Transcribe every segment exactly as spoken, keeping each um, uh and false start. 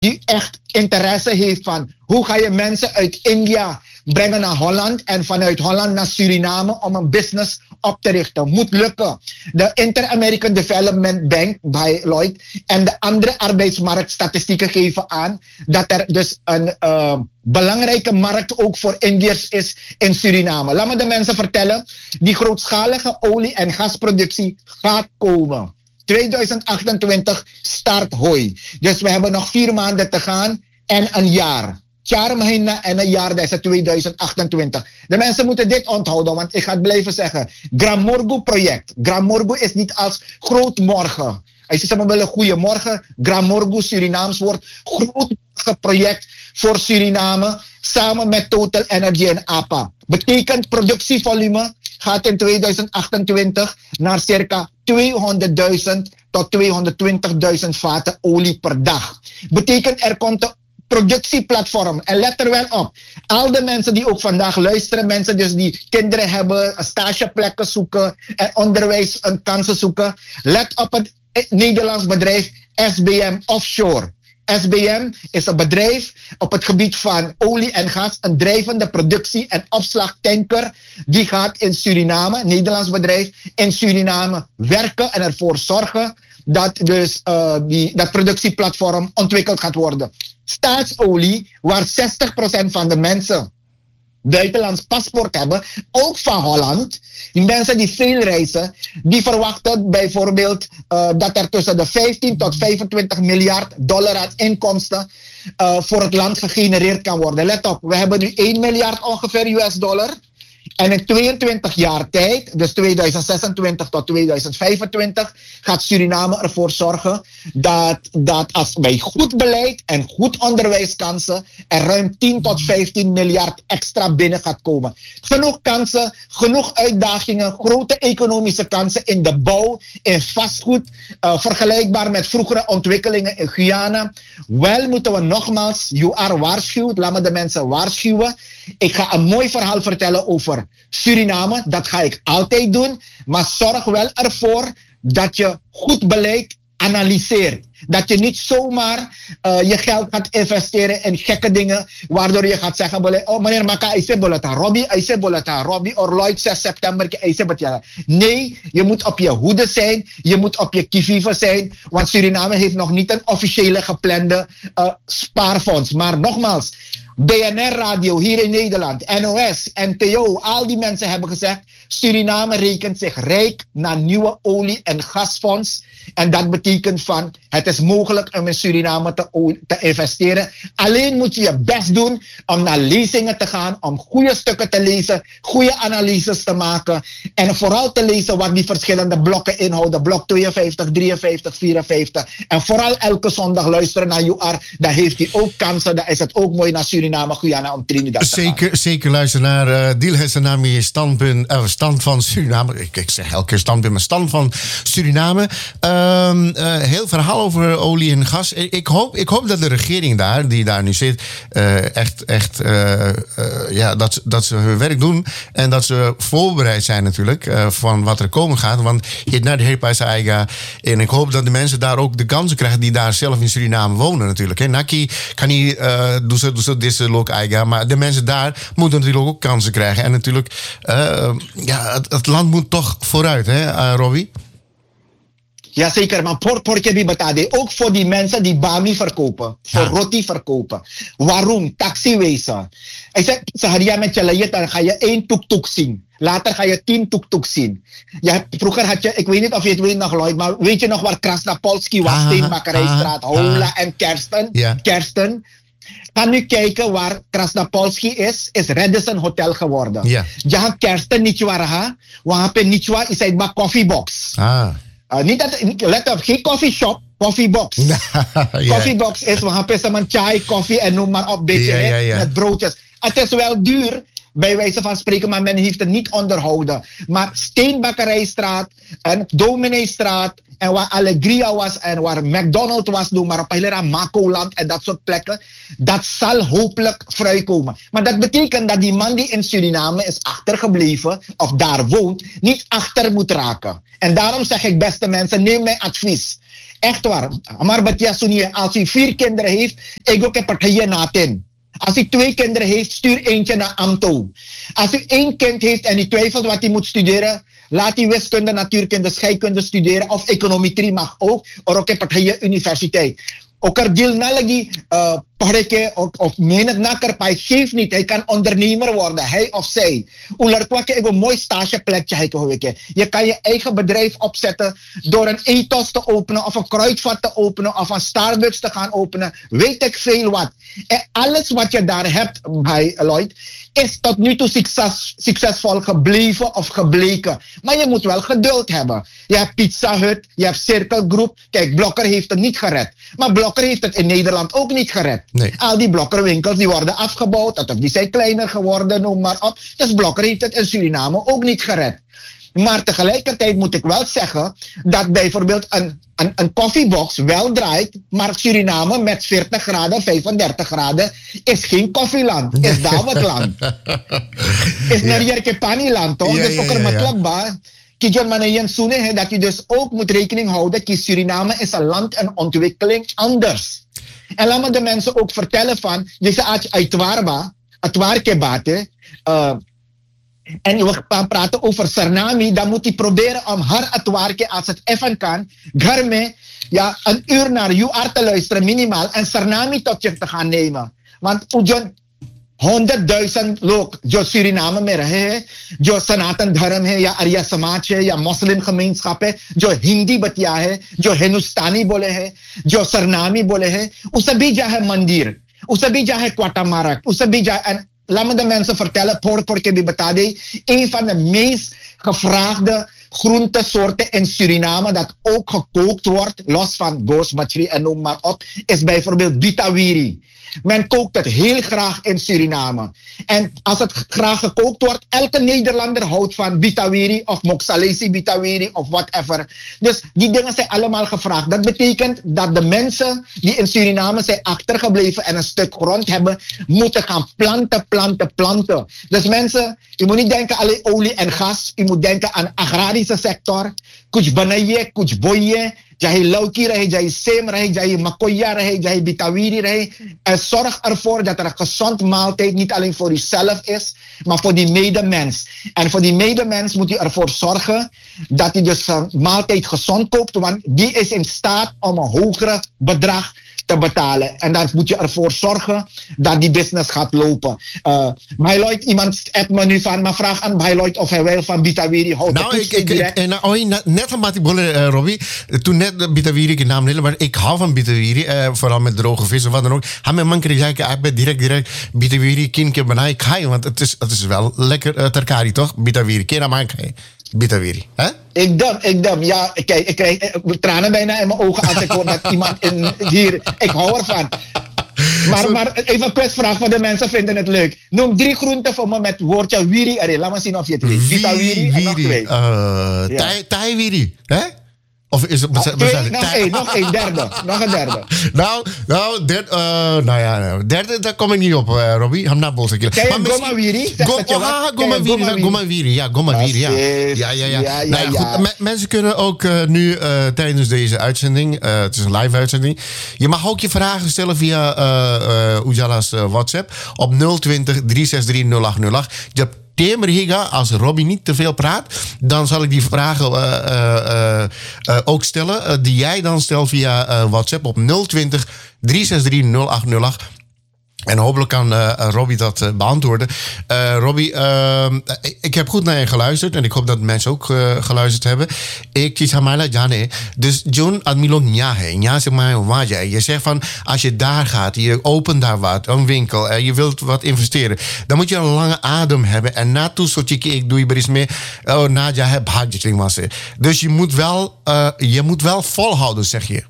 die echt interesse heeft van hoe ga je mensen uit India brengen naar Holland en vanuit Holland naar Suriname om een business op te richten. Moet lukken. De Inter-American Development Bank bij Lloyd en de andere arbeidsmarktstatistieken geven aan dat er dus een uh, belangrijke markt ook voor Indiërs is in Suriname. Laat me de mensen vertellen, die grootschalige olie- en gasproductie gaat komen. tweeduizend achtentwintig start hooi. Dus we hebben nog vier maanden te gaan en een jaar. Jaar mahina en een jaar, dat is het tweeduizend achtentwintig. De mensen moeten dit onthouden, want ik ga het blijven zeggen. Gramorgo project. Gramorgo is niet als groot morgen. Als je zegt, wel een goede morgen. Gramorgo, Surinaams woord. Groot project voor Suriname. Samen met Total Energy en A P A. Betekent productievolume gaat in tweeduizend achtentwintig naar circa tweehonderdduizend tot tweehonderdtwintigduizend vaten olie per dag. Betekent er komt een productieplatform. En let er wel op. Al de mensen die ook vandaag luisteren, mensen dus die kinderen hebben, stageplekken zoeken en onderwijs en kansen zoeken. Let op het Nederlands bedrijf S B M Offshore. S B M is een bedrijf op het gebied van olie en gas, een drijvende productie- en opslagtanker. Die gaat in Suriname, een Nederlands bedrijf, in Suriname werken en ervoor zorgen dat dus uh, die, dat productieplatform ontwikkeld gaat worden. Staatsolie, waar zestig procent van de mensen buitenlands paspoort hebben, ook van Holland. Die mensen die veel reizen, die verwachten bijvoorbeeld uh, dat er tussen de vijftien tot vijfentwintig miljard dollar aan inkomsten uh, voor het land gegenereerd kan worden. Let op, we hebben nu één miljard ongeveer U S dollar. En in tweeëntwintig jaar tijd, dus tweeduizend zesentwintig tot tweeduizend vijfentwintig, gaat Suriname ervoor zorgen dat, dat als wij goed beleid en goed onderwijskansen er ruim tien tot vijftien miljard extra binnen gaat komen. Genoeg kansen, genoeg uitdagingen, grote economische kansen in de bouw, in vastgoed, uh, vergelijkbaar met vroegere ontwikkelingen in Guyana. Wel moeten we nogmaals, you are waarschuwd, laat me de mensen waarschuwen. Ik ga een mooi verhaal vertellen over Suriname, dat ga ik altijd doen, maar zorg wel ervoor dat je goed beleid analyseert. Dat je niet zomaar uh, je geld gaat investeren in gekke dingen, waardoor je gaat zeggen, oh meneer Maka, ik zeg bolata, Robbie, ik zeg bolata, Robbie, or Lloyd zes september, ik zeg bolata. Nee, je moet op je hoede zijn, je moet op je kivive zijn, want Suriname heeft nog niet een officiële geplande uh, spaarfonds. Maar nogmaals, B N R Radio hier in Nederland, N O S, N T O, al die mensen hebben gezegd, Suriname rekent zich rijk naar nieuwe olie- en gasfonds. En dat betekent van, het is mogelijk om in Suriname te, te investeren. Alleen moet je je best doen om naar lezingen te gaan, om goede stukken te lezen, goede analyses te maken. En vooral te lezen wat die verschillende blokken inhouden. Blok tweeënvijftig, drieënvijftig, vierenvijftig. En vooral elke zondag luisteren naar U R. Dan heeft hij ook kansen. Dan is het ook mooi naar Suriname, Guyana om Trinidad te zeker, gaan. Zeker luisteren naar uh, Dilhes en Nami standpunt, uh, stand van Suriname. Ik, ik zeg elke keer standpunt, maar stand van Suriname. Uh, uh, heel verhaal over olie en gas. Ik, ik, hoop, ik hoop dat de regering daar, die daar nu zit, uh, echt, echt uh, uh, ja, dat, dat ze hun werk doen en dat ze voorbereid zijn natuurlijk uh, van wat er komen gaat. Want je hebt naar de Heerpijs eigen. En ik hoop dat de mensen daar ook de kansen krijgen die daar zelf in Suriname wonen natuurlijk. Hè. Naki kan niet uh, doen ze, doen ze deze lok eigen, maar de mensen daar moeten natuurlijk ook kansen krijgen. En natuurlijk, uh, ja, het, het land moet toch vooruit, hè, uh, Robbie? Jazeker, maar por, porke bi betade. Ook voor die mensen die bami verkopen. Voor ja. roti verkopen. Waarom? Taxiwezen. Ik zeg, seharian met je layet, dan ga je één tuk-tuk zien. Later ga je tien tuk-tuk zien. Je, vroeger had je, ik weet niet of je het weet nog, Lloyd, maar weet je nog waar Krasnapolski was? Steenbakkerijstraat, Hola en Kersten. Ja. Kersten. Ga nu kijken waar Krasnapolski is, is Radisson Hotel geworden. Ja. Jahan Kersten niet waar ha, wapen niet waar is het maar koffiebox. Ah. Uh, niet dat, let op, geen coffee shop, koffiebox. yeah. Koffiebox is, we gaan pissen met chai, koffie en noem maar op, beetje, yeah, yeah, yeah. met broodjes. Het is wel duur, bij wijze van spreken, maar men heeft het niet onderhouden. Maar Steenbakkerijstraat en Domineestraat en waar Allegria was en waar McDonald's was, noem maar op, Hilera, Makoland en dat soort plekken, dat zal hopelijk vrijkomen. Maar dat betekent dat die man die in Suriname is achtergebleven, of daar woont, niet achter moet raken. En daarom zeg ik, beste mensen, neem mijn advies. Echt waar. Maar Batia Sonia, als u vier kinderen heeft, ik ook heb partijen natin. Als u twee kinderen heeft, stuur eentje naar Amto. Als u één kind heeft en u twijfelt wat hij moet studeren, laat die wiskunde, natuurkunde, scheikunde studeren of econometrie mag ook. Of ook heb je universiteit. Ook er deel na lagi pareke of of menig naker pa geeft niet. Hij kan ondernemer worden, hij of zij. Ular kwake ik een mooi stageplekje hij kohweke. Je kan je eigen bedrijf opzetten door een ethos te openen of een kruidvat te openen of een Starbucks te gaan openen. Weet ik veel wat. En alles wat je daar hebt bij Lloyd is tot nu toe succes, succesvol gebleven of gebleken. Maar je moet wel geduld hebben. Je hebt Pizza Hut, je hebt Circle Group. Kijk, Blokker heeft het niet gered. Maar Blokker heeft het in Nederland ook niet gered. Nee. Al die Blokkerwinkels die worden afgebouwd, of die zijn kleiner geworden, noem maar op. Dus Blokker heeft het in Suriname ook niet gered. Maar tegelijkertijd moet ik wel zeggen dat bijvoorbeeld een, een, een koffiebox wel draait, maar Suriname met veertig graden, vijfendertig graden is geen koffieland, is Dawetland. Is naar Jerkepani-land, toch? Ja, Dus ook ja, er ja, ja. makkelijk Kijan Manayan Soene, dat je dus ook moet rekening houden dat Suriname is een land en ontwikkeling anders. En laat me de mensen ook vertellen van, je zei uit Warba, het Warkebate, uh, en we gaan praten over Sarnami, dan moet hij proberen om haar atwaarke als het even kan, garme, ja, een uur naar U R te luisteren minimaal en Sarnami tot je te gaan nemen. Want ujon honderdduizend lok, jo Suriname meer hè, jo Sanatan Dharam hè, ja Arya Samaj hè, ja moslimgemeenschap hè, jo Hindi batia hè, jo Hindustani bole hè, jo Sarnami bole hè, usabi ja hè mandir, usabi ja hè kwatamarak, usabi ja en laat me de mensen vertellen, por porque bi batade, een van de meest gevraagde groentesoorten in Suriname dat ook gekookt wordt, los van goos, machri en noem maar op, is bijvoorbeeld bitawiri. Men kookt het heel graag in Suriname. En als het graag gekookt wordt, elke Nederlander houdt van bitawiri of moksalesi bitawiri of whatever. Dus die dingen zijn allemaal gevraagd. Dat betekent dat de mensen die in Suriname zijn achtergebleven en een stuk grond hebben, moeten gaan planten, planten, planten. Dus mensen, je moet niet denken alleen olie en gas. Je moet denken aan agrarische sector. Kuch banaye, kuch boye. Jahi lauki rahe, jahi sem rahe, jahi makoya rahe, jahi bitawiri rahe. En zorg ervoor dat er een gezond maaltijd niet alleen voor jezelf is, maar voor die medemens. En voor die medemens moet je ervoor zorgen dat hij dus een maaltijd gezond koopt, want die is in staat om een hogere bedrag te betalen. En dan moet je ervoor zorgen dat die business gaat lopen. Uh, Bailoid, iemand appt me nu van, maar vraag aan Bailoid of hij wel van bitawiri houdt. Nou, ik, ik, ik, en, oh, net omdat ik bolle, uh, Robbie, toen net de bitawiri, ik naam niet, maar ik hou van bitawiri, uh, vooral met droge vis of wat dan ook. Ga mijn man krijgen, ik ben direct, direct bitawiri, kindje, banai, ik ga je, want het is, het is wel lekker uh, terkari, toch? Bitawiri, kera man krijgen. Bitawiri, hè? Ik dam, ik dam. Ja, kijk, ik krijg tranen bijna in mijn ogen als ik hoor dat iemand in, hier... Ik hou ervan. Maar, maar even een quizvraag, want de mensen vinden het leuk. Noem drie groenten voor me met het woordje wiri erin. Laat me zien of je het weet. Bitawiri en nog twee. Uh, ja. Tai wiri, hè? Of is het... Oh, twee, nog één, nog één, derde. Nog een derde. Nou, nou, derde, uh, nou ja, derde, daar kom ik niet op, uh, Robbie. I'm not bullshit. Ken je Gomawiri? Gomawiri, Gomawiri, ja, Gomawiri, ja. Ja, ja, ja. ja, ja, nou, ja. Goed, mensen kunnen ook uh, nu uh, tijdens deze uitzending, uh, het is een live uitzending, je mag ook je vragen stellen via uh, uh, Ujala's uh, WhatsApp op nul twintig, drie zes drie, nul acht nul acht. Je hebt Higa, als Robbie niet te veel praat, dan zal ik die vragen uh, uh, uh, ook stellen. Uh, die jij dan stelt via uh, WhatsApp op nul twintig, drie zes drie, nul acht nul acht. En hopelijk kan uh, Robbie dat uh, beantwoorden. Uh, Robbie, uh, ik heb goed naar je geluisterd. En ik hoop dat mensen ook uh, geluisterd hebben. Ik kies Hamala Jane. Dus John Admilon Nyahe. Nya zeg maar waja. Je zegt van, als je daar gaat, je opent daar wat, een winkel, en je wilt wat investeren, dan moet je een lange adem hebben. En na toe soort je ik doe je beris meer. Oh, Nadja heb hadje was. Dus je moet wel, uh, je moet wel volhouden, zeg je.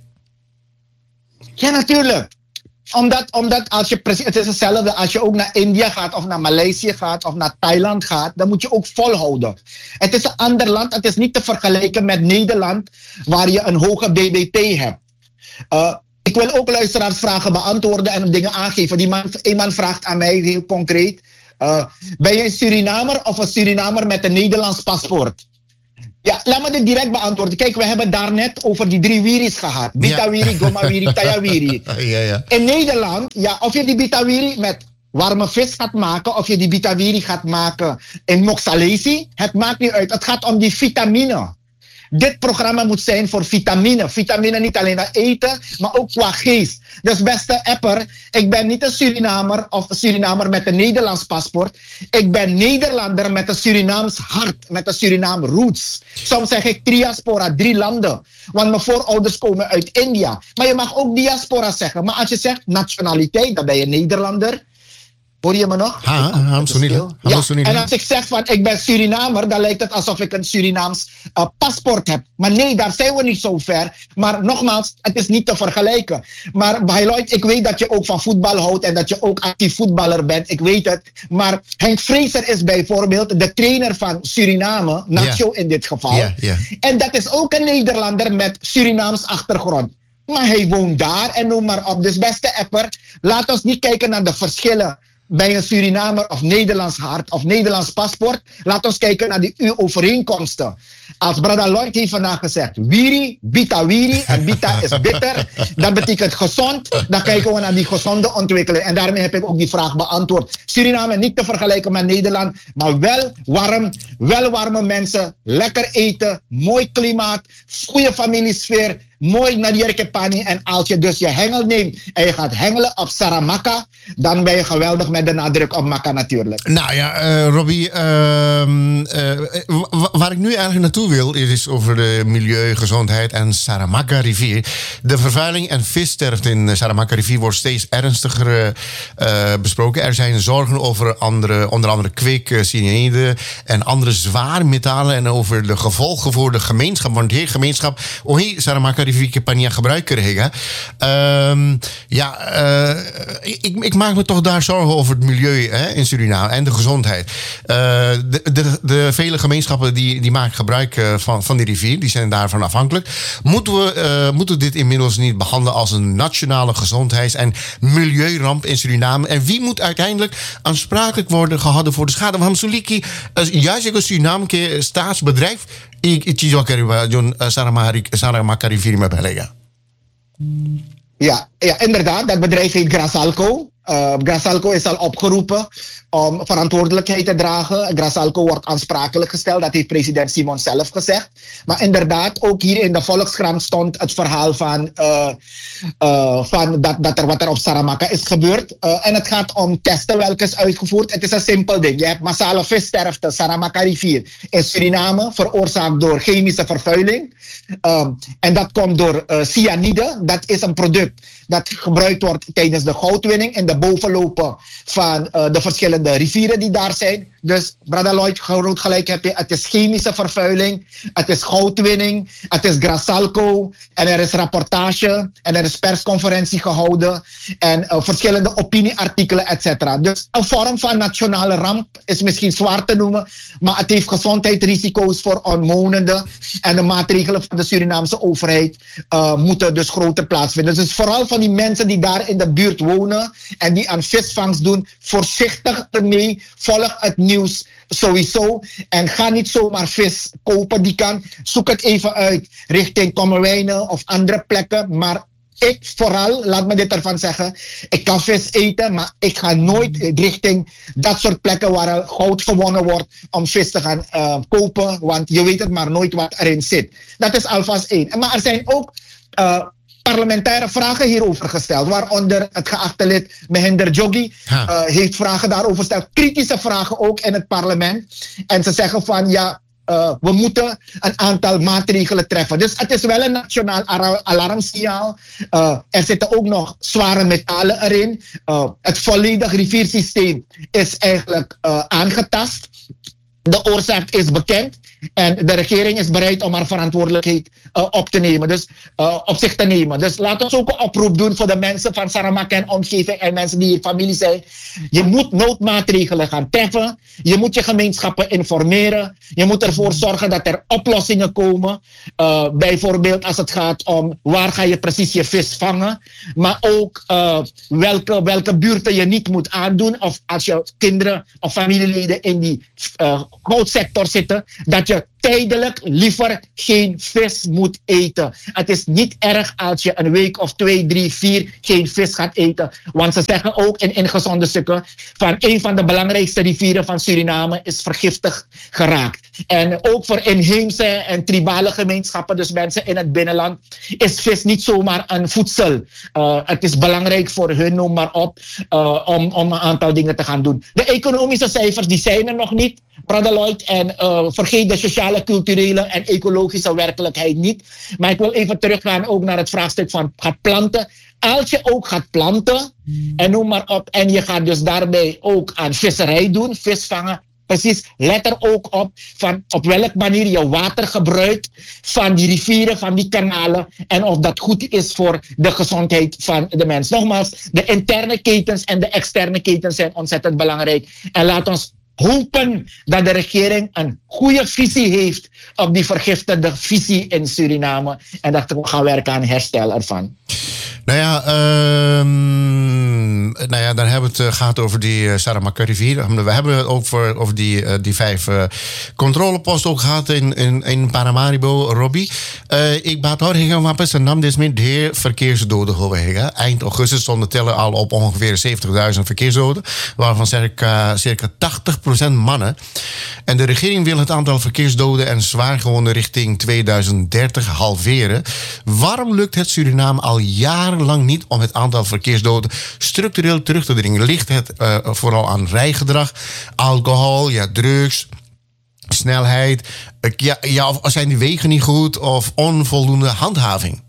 Ja, natuurlijk. Omdat, omdat als je precies, het is hetzelfde als je ook naar India gaat of naar Maleisië gaat of naar Thailand gaat, dan moet je ook volhouden. Het is een ander land, het is niet te vergelijken met Nederland waar je een hoge B B P hebt. Uh, ik wil ook luisteraarsvragen beantwoorden en dingen aangeven. Die man, een man vraagt aan mij heel concreet, uh, ben je een Surinamer of een Surinamer met een Nederlands paspoort? Ja, laat me dit direct beantwoorden. Kijk, we hebben daarnet over die drie wiris gehad. Bitawiri, Gomawiri, Tayawiri. ja, ja. In Nederland, ja, of je die bitawiri met warme vis gaat maken, of je die bitawiri gaat maken in moxalesi, het maakt niet uit. Het gaat om die vitamine. Dit programma moet zijn voor vitamine. Vitamine niet alleen naar eten, maar ook qua geest. Dus beste apper, ik ben niet een Surinamer of een Surinamer met een Nederlands paspoort. Ik ben Nederlander met een Surinaams hart, met een Surinaam roots. Soms zeg ik triaspora, drie landen. Want mijn voorouders komen uit India. Maar je mag ook diaspora zeggen. Maar als je zegt nationaliteit, dan ben je Nederlander. Hoor je me nog? Ha, ha, ja. En als ik zeg van ik ben Surinamer, dan lijkt het alsof ik een Surinaams uh, paspoort heb. Maar nee, daar zijn we niet zo ver. Maar nogmaals, het is niet te vergelijken. Maar Bailoit, ik weet dat je ook van voetbal houdt en dat je ook actief voetballer bent. Ik weet het. Maar Henk Vrezer is bijvoorbeeld de trainer van Suriname, Nacho yeah. in dit geval. Yeah, yeah. En dat is ook een Nederlander met Surinaams achtergrond. Maar hij woont daar en noem maar op. Dus beste apper, laat ons niet kijken naar de verschillen bij een Surinamer of Nederlands hart of Nederlands paspoort. Laat ons kijken naar die uw overeenkomsten. Als Brada Lloyd heeft vandaag gezegd, wiri, bita wiri, en bita is bitter, dat betekent gezond. Dan kijken we naar die gezonde ontwikkeling. En daarmee heb ik ook die vraag beantwoord. Suriname niet te vergelijken met Nederland, maar wel warm, wel warme mensen, lekker eten, mooi klimaat, goede familiesfeer, mooi naar Jerkepani. En als je dus je hengel neemt en je gaat hengelen op Saramaka, dan ben je geweldig met de nadruk op Maka natuurlijk. Nou ja, uh, Robbie, uh, uh, waar ik nu eigenlijk naartoe wil, is over de milieu, gezondheid en Saramaka rivier. De vervuiling en vissterfte in de Saramaka rivier wordt steeds ernstiger uh, besproken. Er zijn zorgen over andere, onder andere kwik, cyanide en andere zware metalen en over de gevolgen voor de gemeenschap. Want die gemeenschap, oh hier Saramaka rivier Pania gebruiken regen. Uh, ja, uh, ik, ik maak me toch daar zorgen over het milieu hè, in Suriname en de gezondheid. Uh, de, de, de vele gemeenschappen die, die maken gebruik uh, van, van die rivier, die zijn daarvan afhankelijk. Moeten we, uh, moeten we dit inmiddels niet behandelen als een nationale gezondheids- en milieuramp in Suriname? En wie moet uiteindelijk aansprakelijk worden gehouden voor de schade? Want Suliki, juist een Suriname staatsbedrijf, ik John Saramaka rivier me beleggen. Ja, ja, inderdaad. Dat bedrijf heet Grasalco. Uh, Grasalco is al opgeroepen om verantwoordelijkheid te dragen. Grasalco wordt aansprakelijk gesteld. Dat heeft president Simon zelf gezegd. Maar inderdaad, ook hier in de Volkskrant stond het verhaal van, uh, uh, van dat, dat er wat er op Saramaka is gebeurd. Uh, en het gaat om testen welke is uitgevoerd. Het is een simpel ding. Je hebt massale vissterfte, Saramaka rivier in Suriname, veroorzaakt door chemische vervuiling. Um, en dat komt door uh, cyanide. Dat is een product dat gebruikt wordt tijdens de goudwinning in de bovenlopen van uh, de verschillende rivieren die daar zijn. Dus, Brada Lloyd, groot gelijk heb je. Het is chemische vervuiling, het is goudwinning, het is Grasalco en er is rapportage en er is persconferentie gehouden en uh, verschillende opinieartikelen, et cetera. Dus een vorm van nationale ramp is misschien zwaar te noemen, maar het heeft gezondheidsrisico's voor omwonenden en de maatregelen van de Surinaamse overheid uh, moeten dus groter plaatsvinden. Dus vooral van die mensen die daar in de buurt wonen en die aan visvangst doen, voorzichtig ermee, volg het nieuws sowieso en ga niet zomaar vis kopen die kan. Zoek het even uit richting Kommerwijnen of andere plekken, maar ik vooral, laat me dit ervan zeggen, ik kan vis eten, maar ik ga nooit richting dat soort plekken waar goud gewonnen wordt om vis te gaan uh, kopen, want je weet het maar nooit wat erin zit. Dat is alvast één. Maar er zijn ook uh, parlementaire vragen hierover gesteld, waaronder het geachte lid Mehinder Joggi uh, heeft vragen daarover gesteld, kritische vragen ook in het parlement. En ze zeggen van ja, Uh, we moeten een aantal maatregelen treffen. Dus het is wel een nationaal alarmsignaal. Uh, er zitten ook nog zware metalen erin. Uh, het volledige riviersysteem is eigenlijk uh, aangetast. De oorzaak is bekend en de regering is bereid om haar verantwoordelijkheid uh, op te nemen, dus uh, op zich te nemen. Dus laten we ook een oproep doen voor de mensen van Saramaka en omgeving en mensen die hier familie zijn. Je moet noodmaatregelen gaan treffen. Je moet je gemeenschappen informeren. Je moet ervoor zorgen dat er oplossingen komen. Uh, bijvoorbeeld als het gaat om waar ga je precies je vis vangen. Maar ook uh, welke, welke buurten je niet moet aandoen. Of als je kinderen of familieleden in die uh, goudsector zitten, dat je tijdelijk liever geen vis moet eten. Het is niet erg als je een week of twee, drie, vier geen vis gaat eten. Want ze zeggen ook in ingezonde stukken van een van de belangrijkste rivieren van Suriname is vergiftigd geraakt. En ook voor inheemse en tribale gemeenschappen, dus mensen in het binnenland, is vis niet zomaar een voedsel. Uh, het is belangrijk voor hun, noem maar op, uh, om, om een aantal dingen te gaan doen. De economische cijfers die zijn er nog niet, Brother Lloyd, en uh, vergeet de sociale, culturele en ecologische werkelijkheid niet. Maar ik wil even teruggaan ook naar het vraagstuk van gaat planten. Als je ook gaat planten, en noem maar op, en je gaat dus daarbij ook aan visserij doen, vis vangen, precies, let er ook op van op welke manier je water gebruikt van die rivieren, van die kanalen, en of dat goed is voor de gezondheid van de mens. Nogmaals, de interne ketens en de externe ketens zijn ontzettend belangrijk. En laat ons hopen dat de regering een goede visie heeft op die vergiftigde visie in Suriname en dat we gaan werken aan herstel ervan. Nou ja, um, nou ja, dan hebben we het gehad over die uh, Saramacca-rivier. We hebben het ook voor, over die, uh, die vijf uh, controleposten ook gehad in, in, in Paramaribo, Robbie. Uh, ik baat hoor, ik heb een naam dus met de verkeersdoden geweest. Eind augustus stonden tellen al op ongeveer zeventigduizend verkeersdoden, waarvan circa, circa tachtig procent mannen. En de regering wil het aantal verkeersdoden en zwaargewonden richting tweeduizend dertig halveren. Waarom lukt het Suriname al jarenlang niet om het aantal verkeersdoden structureel terug te dringen? Ligt het uh, vooral aan rijgedrag, alcohol, ja, drugs, snelheid? Uh, ja, ja, of zijn die wegen niet goed of onvoldoende handhaving?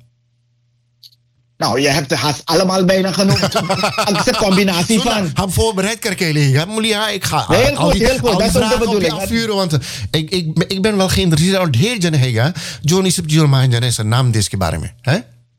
Nou, je hebt het haast allemaal bijna genoemd. Het is een combinatie van. Ik heb voorbereid, Kerkele. Ja, ik ga heel goed, al die, heel goed. al die Dat is ook de vragen op je bedoeling. afvuren, want uh, ik, ik, ik ben wel geïnteresseerd in het hele hele. Johnny Subjulman is een naam diske barme. Hè?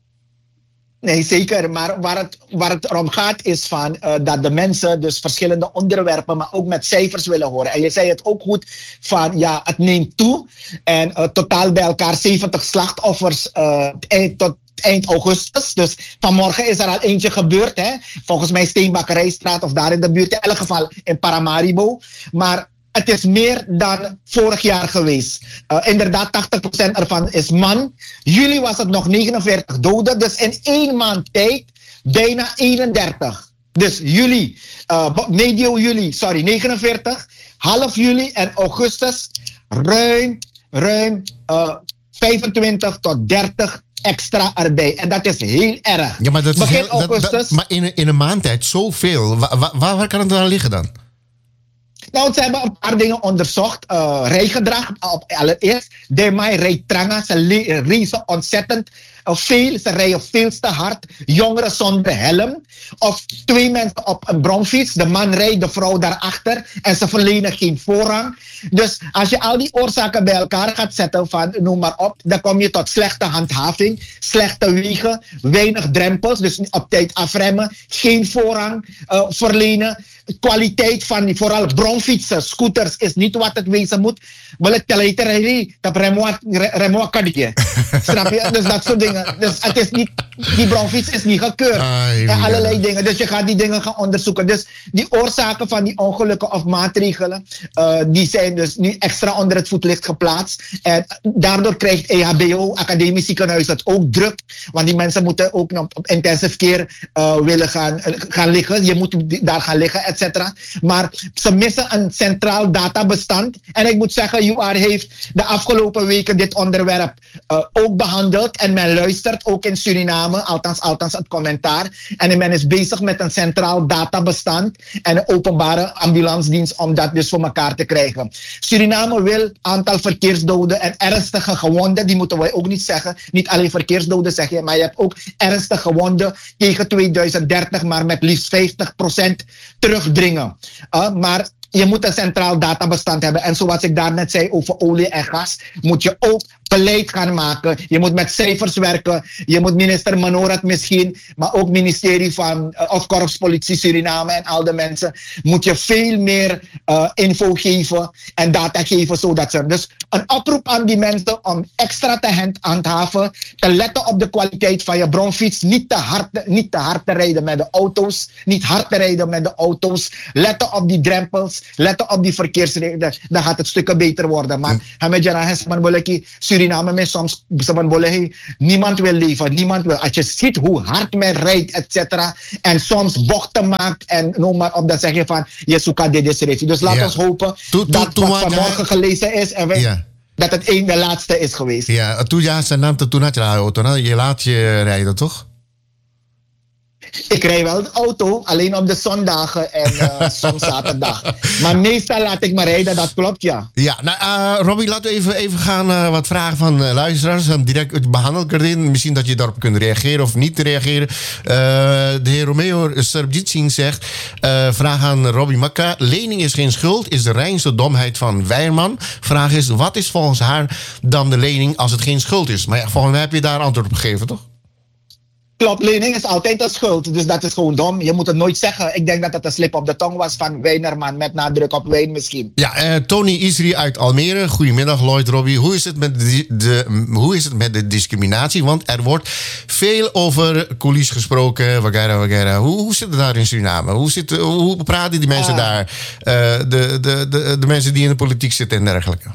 Nee, zeker. Maar waar het, waar het om gaat is van, uh, dat de mensen dus verschillende onderwerpen, maar ook met cijfers willen horen. En je zei het ook goed van, ja, het neemt toe. En uh, totaal bij elkaar zeventig slachtoffers uh, eind, tot eind augustus. Dus vanmorgen is er al eentje gebeurd. Hè? Volgens mij Steenbakkerijstraat of daar in de buurt. In elk geval in Paramaribo. Maar het is meer dan vorig jaar geweest. Uh, inderdaad, tachtig procent ervan is man. Juli was het nog negenenveertig doden. Dus in één maand tijd bijna eenendertig. Dus juli, uh, medio juli, sorry, negenenveertig. Half juli en augustus ruim, ruim uh, vijfentwintig tot dertig extra erbij. En dat is heel erg. Ja, maar dat is Begin heel, dat, augustus. Dat, maar in, in een maand tijd zoveel. Waar, waar, waar kan het aan liggen dan? Nou, ze hebben een paar dingen onderzocht. Uh, rijgedrag, op allereerst. De mij rijdt tranga. Ze racen ontzettend uh, veel. Ze rijden veel te hard. Jongeren zonder helm. Of twee mensen op een bromfiets. De man rijdt, de vrouw daarachter. En ze verlenen geen voorrang. Dus als je al die oorzaken bij elkaar gaat zetten van noem maar op. Dan kom je tot slechte handhaving. Slechte wegen. Weinig drempels. Dus op tijd afremmen. Geen voorrang uh, verlenen. De kwaliteit van die, vooral bromfietsen, scooters, is niet wat het wezen moet. Wil het teleterie, dat remoa kadje. Snap je? Dus dat soort dingen. Dus het is niet, die bromfiets is niet gekeurd. Ai, en allerlei ja. dingen. Dus je gaat die dingen gaan onderzoeken. Dus die oorzaken van die ongelukken of maatregelen, uh, die zijn dus nu extra onder het voetlicht geplaatst. En daardoor krijgt E H B O, Academisch Ziekenhuis, het ook druk. Want die mensen moeten ook op, op intensive care uh, willen gaan, uh, gaan liggen. Je moet daar gaan liggen, et cetera. Maar ze missen een centraal databestand. En ik moet zeggen, U R heeft de afgelopen weken dit onderwerp uh, ook behandeld. En men luistert ook in Suriname, althans, althans het commentaar. En men is bezig met een centraal databestand en een openbare ambulancedienst om dat dus voor elkaar te krijgen. Suriname wil aantal verkeersdoden en ernstige gewonden, die moeten wij ook niet zeggen. Niet alleen verkeersdoden zeg je, maar je hebt ook ernstige gewonden tegen tweeduizend dertig, maar met liefst vijftig procent terugdringen. Uh, maar je moet een centraal databestand hebben. En zoals ik daarnet zei over olie en gas, moet je ook beleid gaan maken. Je moet met cijfers werken. Je moet minister Manorat misschien, maar ook ministerie van uh, of Korpspolitie Suriname en al de mensen, moet je veel meer uh, info geven en data geven zodat ze. Dus een oproep aan die mensen om extra te hand, handhaven, te letten op de kwaliteit van je bronfiets, niet te hard, niet te hard te rijden met de auto's, niet hard te rijden met de auto's, letten op die drempels, letten op die verkeersregels, dan gaat het stukken beter worden. Maar mm. Suriname met soms niemand wil leven, niemand wil. Als je ziet hoe hard men rijdt, et cetera, en soms bochten maakt en noem maar op, dan zeg je van je zoekt dit is. Dus laat ja. ons hopen to, to, dat to, wat to, vanmorgen gelezen is en we, ja. dat het een de laatste is geweest. Ja, toen ja, zijn naam toen had je de auto, je laat je rijden toch? Ik rij wel de auto, alleen op de zondagen en uh, soms zaterdag. Maar meestal laat ik me rijden, dat klopt, ja. Ja, nou, uh, Robbie, laten we even, even gaan uh, wat vragen van uh, luisteraars. Um, direct behandeld erin. Misschien dat je daarop kunt reageren of niet reageren. Uh, de heer Romeo Serbjitsing zegt, uh, vraag aan Robbie Makka. Lening is geen schuld, is de reinste domheid van Weierman. Vraag is, wat is volgens haar dan de lening als het geen schuld is? Maar ja, volgens mij heb je daar antwoord op gegeven, toch? Klopt, lening is altijd een schuld, dus dat is gewoon dom. Je moet het nooit zeggen. Ik denk dat het een slip op de tong was van Weinerman, met nadruk op wijn misschien. Ja, uh, Tony Isri uit Almere. Goedemiddag, Lloyd, Robbie. Hoe is het met de, de, hoe is het met de discriminatie? Want er wordt veel over coulissen gesproken, wagera, wagera. Hoe, hoe zit het daar in Suriname? Hoe, zit, hoe praten die mensen uh, daar? Uh, de, de, de, de mensen die in de politiek zitten en dergelijke.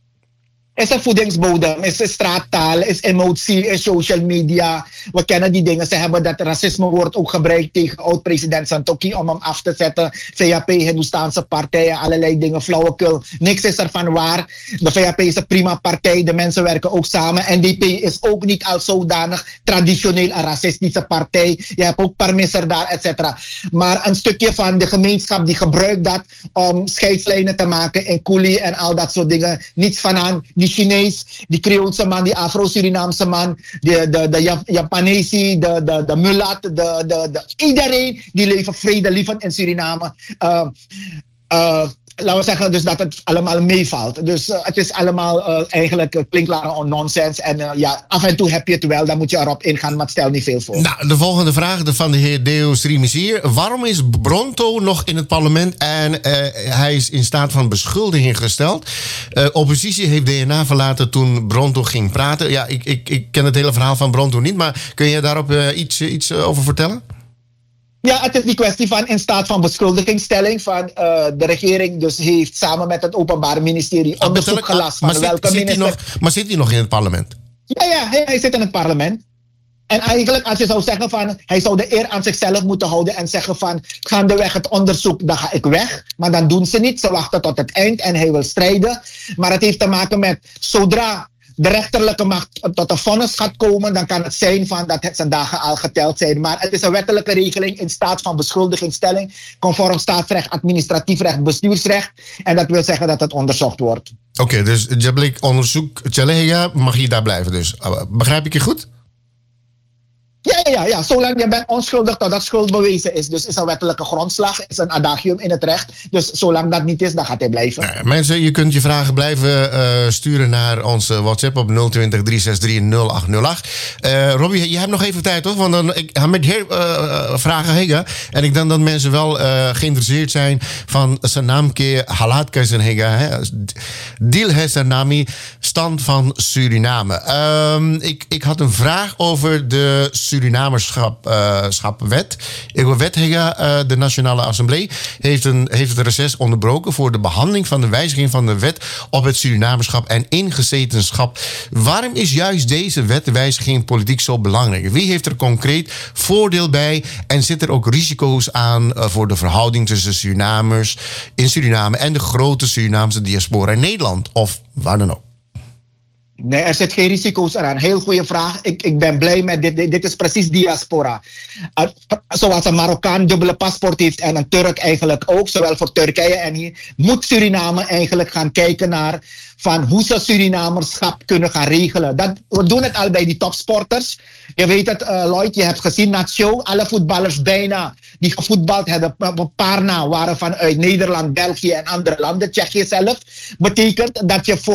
Is een voedingsbodem, is een straattaal, is emotie, is social media. We kennen die dingen. Ze hebben dat racisme woord ook gebruikt tegen oud-president Santokhi om hem af te zetten. V H P, Hindoestaanse partijen, allerlei dingen, flauwekul. Niks is ervan waar. De V H P is een prima partij, de mensen werken ook samen. N D P is ook niet als zodanig traditioneel een racistische partij. Je hebt ook Parmisser daar, et cetera. Maar een stukje van de gemeenschap die gebruikt dat om scheidslijnen te maken in Coolie en al dat soort dingen. Niets van aan. Die Chinees, die Creoolse man, die Afro-Surinaamse man, de, de, de Japanese, de, de, de mulat, de, de, de, iedereen die leeft vredelievend in Suriname. Uh, uh, laten we zeggen dus dat het allemaal meevalt. Dus uh, het is allemaal uh, eigenlijk uh, klinkklare nonsens. En uh, ja, af en toe heb je het wel, dan moet je erop ingaan, maar stel niet veel voor. Nou, de volgende vraag van de heer Deo Srimisier. Waarom is Bronto nog in het parlement en uh, hij is in staat van beschuldiging gesteld? Uh, oppositie heeft D N A verlaten toen Bronto ging praten. Ja, ik, ik, ik ken het hele verhaal van Bronto niet, maar kun je daarop uh, iets, iets uh, over vertellen? Ja, het is die kwestie van in staat van beschuldigingstelling van uh, de regering dus heeft samen met het Openbaar Ministerie ah, onderzoek gelast van maar welke zit, minister... zit nog, maar zit hij nog in het parlement? Ja, ja, hij, hij zit in het parlement. En eigenlijk als je zou zeggen van hij zou de eer aan zichzelf moeten houden en zeggen van gaandeweg het onderzoek, dan ga ik weg. Maar dan doen ze niet, ze wachten tot het eind en hij wil strijden. Maar het heeft te maken met zodra de rechterlijke macht tot een vonnis gaat komen, dan kan het zijn van dat het zijn dagen al geteld zijn. Maar het is een wettelijke regeling in staat van beschuldigingstelling, conform staatsrecht, administratief recht, bestuursrecht. En dat wil zeggen dat het onderzocht wordt. Oké, okay, dus Jablik onderzoek, Tjallega, mag je daar blijven dus. Begrijp ik je goed? Ja, ja, ja, zolang je bent onschuldig totdat schuld bewezen is. Dus is een wettelijke grondslag, is een adagium in het recht. Dus zolang dat niet is, dan gaat hij blijven. Nou, mensen, je kunt je vragen blijven uh, sturen naar onze WhatsApp op nul twintig, drie zes drie, nul acht nul acht. Uh, Robbie, je hebt nog even tijd, toch? Want dan, ik ga met heel uh, vragen hega. En ik denk dat mensen wel uh, geïnteresseerd zijn van zijn naamkeer Halat Keizenhega. Dil Hesanami, stand van Suriname. Um, ik, ik had een vraag over de Surinamerschapwet. Uh, Wethega, uh, de Nationale Assemblée, heeft, een, heeft het reces onderbroken voor de behandeling van de wijziging van de wet op het Surinamerschap en ingezetenschap. Waarom is juist deze wetwijziging politiek zo belangrijk? Wie heeft er concreet voordeel bij en zit er ook risico's aan uh, voor de verhouding tussen Surinamers in Suriname en de grote Surinaamse diaspora in Nederland of waar dan ook? Nee, er zit geen risico's eraan. Heel goede vraag. Ik, ik ben blij met dit. Dit, dit is precies diaspora. Uh, zoals een Marokkaan dubbele paspoort heeft en een Turk eigenlijk ook, zowel voor Turkije en hier, moet Suriname eigenlijk gaan kijken naar van hoe ze Surinamerschap kunnen gaan regelen. Dat, we doen het al bij die topsporters. Je weet het, uh, Lloyd, je hebt gezien, Nacho, alle voetballers bijna die gevoetbald hebben, een paar na waren vanuit Nederland, België en andere landen, Tsjechië zelf. Betekent dat je voor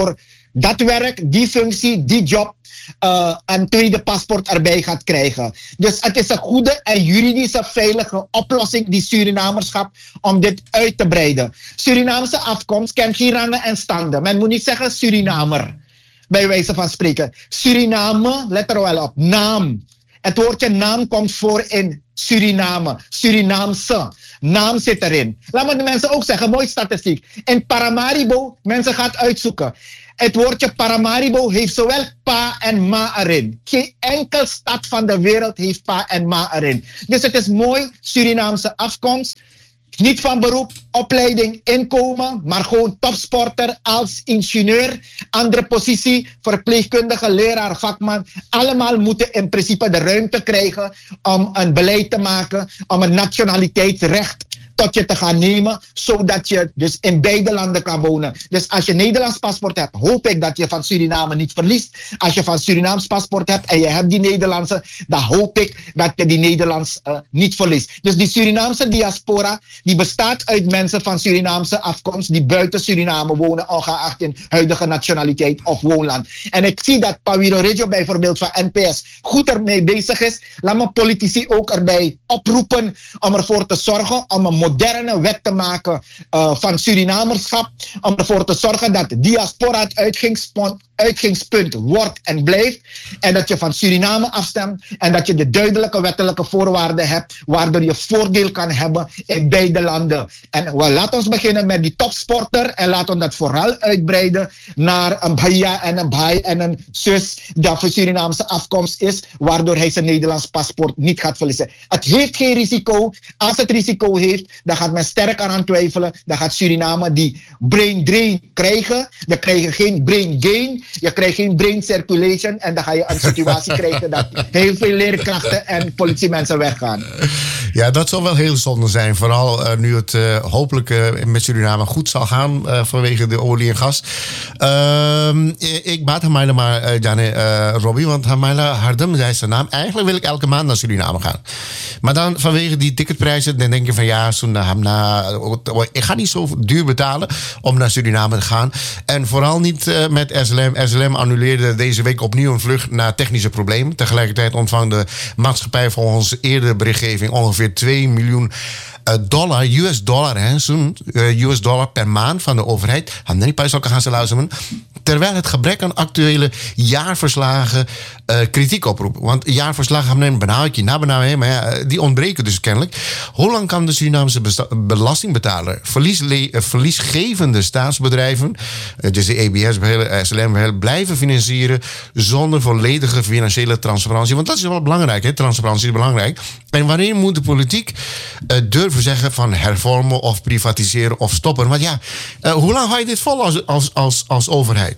dat werk, die functie, die job uh, een tweede paspoort erbij gaat krijgen. Dus het is een goede en juridische veilige oplossing, die Surinamerschap, om dit uit te breiden. Surinaamse afkomst kent geen rangen en standen. Men moet niet zeggen Surinamer, bij wijze van spreken. Suriname, let er wel op, naam. Het woordje naam komt voor in Suriname, Surinaamse. Naam zit erin. Laat me de mensen ook zeggen, mooi statistiek. In Paramaribo, mensen gaan uitzoeken. Het woordje Paramaribo heeft zowel pa en ma erin. Geen enkel stad van de wereld heeft pa en ma erin. Dus het is mooi, Surinaamse afkomst. Niet van beroep, opleiding, inkomen, maar gewoon topsporter als ingenieur. Andere positie, verpleegkundige, leraar, vakman. Allemaal moeten in principe de ruimte krijgen om een beleid te maken, om een nationaliteitsrecht tot je te gaan nemen, zodat je dus in beide landen kan wonen. Dus als je Nederlands paspoort hebt, hoop ik dat je van Suriname niet verliest. Als je van Surinaams paspoort hebt en je hebt die Nederlandse, dan hoop ik dat je die Nederlands uh, niet verliest. Dus die Surinaamse diaspora, die bestaat uit mensen van Surinaamse afkomst, die buiten Suriname wonen, ongeacht in huidige nationaliteit of woonland. En ik zie dat Pawiro Regio bijvoorbeeld van N P S goed ermee bezig is. Laat me politici ook erbij oproepen om ervoor te zorgen om een moderne wet te maken uh, van Surinamerschap. Om ervoor te zorgen dat diaspora het uitgangspunt, uitgangspunt wordt en blijft. En dat je van Suriname afstemt. En dat je de duidelijke wettelijke voorwaarden hebt. Waardoor je voordeel kan hebben in beide landen. En well, laat ons beginnen met die topsporter. En laat ons dat vooral uitbreiden naar een Bahia en een Bahai en een zus die van Surinaamse afkomst is. Waardoor hij zijn Nederlands paspoort niet gaat verliezen. Het heeft geen risico. Als het risico heeft, dan gaat men sterk aan twijfelen. Dan gaat Suriname die brain drain krijgen. Dan krijg je geen brain gain. Je krijgt geen brain circulation. En dan ga je een situatie krijgen dat heel veel leerkrachten en politiemensen weggaan. Ja, dat zal wel heel zonde zijn. Vooral uh, nu het uh, hopelijk uh, met Suriname goed zal gaan uh, vanwege de olie en gas. Uh, ik baat Hamaila maar, uh, Jane, uh, Robbie, want Hamaila Hardem zei zijn naam. Eigenlijk wil ik elke maand naar Suriname gaan. Maar dan vanwege die ticketprijzen, dan denk je van ja, ik ga niet zo duur betalen om naar Suriname te gaan. En vooral niet uh, met S L M. S L M annuleerde deze week opnieuw een vlucht na technische problemen. Tegelijkertijd ontvangt de maatschappij volgens eerdere berichtgeving ongeveer twee miljoen dollar, U S dollar, hè, zo'n U S dollar per maand van de overheid. Gaan ze luisteren. Terwijl het gebrek aan actuele jaarverslagen uh, kritiek oproept. Want jaarverslagen hebben een benauwdje, na benauwdje, maar ja, die ontbreken dus kennelijk. Hoe lang kan de Surinaamse belastingbetaler verliesle- verliesgevende staatsbedrijven, uh, dus de E B S, S L M, blijven financieren zonder volledige financiële transparantie? Want dat is wel belangrijk, hè? Transparantie is belangrijk. En wanneer moet de politiek uh, durven zeggen van hervormen of privatiseren of stoppen? Want ja, uh, hoe lang ga je dit vol als, als, als, als overheid?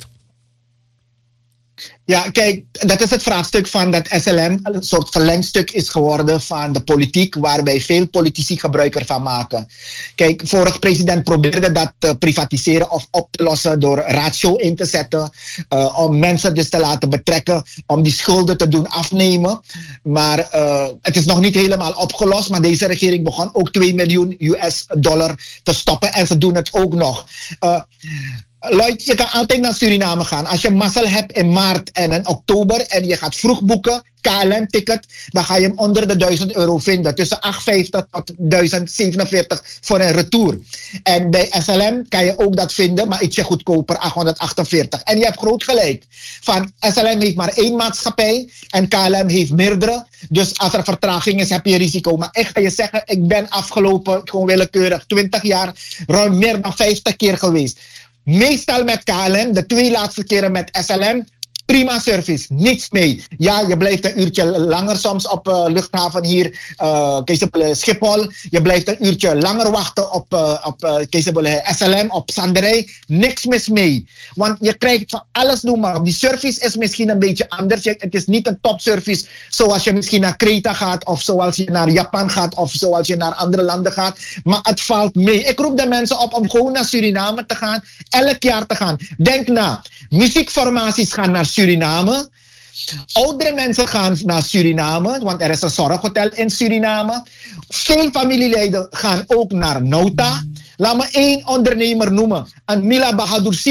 Ja, kijk, dat is het vraagstuk van dat S L M een soort verlengstuk is geworden van de politiek, waarbij veel politici gebruik ervan maken. Kijk, vorig president probeerde dat te privatiseren of op te lossen door ratio in te zetten, uh, om mensen dus te laten betrekken, om die schulden te doen afnemen. Maar uh, het is nog niet helemaal opgelost, maar deze regering begon ook twee miljoen U S dollar te stoppen en ze doen het ook nog. Uh, Lloyd, je kan altijd naar Suriname gaan. Als je mazzel hebt in maart en in oktober en je gaat vroeg boeken, K L M-ticket, dan ga je hem onder de duizend euro vinden. Tussen achthonderdvijftig tot duizend zevenenveertig voor een retour. En bij S L M kan je ook dat vinden, maar ietsje goedkoper, achthonderdachtenveertig. En je hebt groot gelijk. Van S L M heeft maar één maatschappij en K L M heeft meerdere. Dus als er vertraging is, heb je risico. Maar ik ga je zeggen, ik ben afgelopen, gewoon willekeurig, twintig jaar, ruim meer dan vijftig keer geweest. Meestal met K L M, de twee laatste keren met S L M, prima service, niks mee. Ja, je blijft een uurtje langer soms op uh, luchthaven hier, uh, Schiphol. Je blijft een uurtje langer wachten op, uh, op uh, S L M, op Sanderij. Niks mis mee. Want je krijgt van alles, noem maar. Die service is misschien een beetje anders. Het is niet een topservice zoals je misschien naar Kreta gaat, of zoals je naar Japan gaat, of zoals je naar andere landen gaat. Maar het valt mee. Ik roep de mensen op om gewoon naar Suriname te gaan, elk jaar te gaan. Denk na, muziekformaties gaan naar Suriname. Oudere mensen gaan naar Suriname, want er is een zorghotel in Suriname. Veel familieleden gaan ook naar Nauta. Laat me één ondernemer noemen. Een Mila Bahadur Singh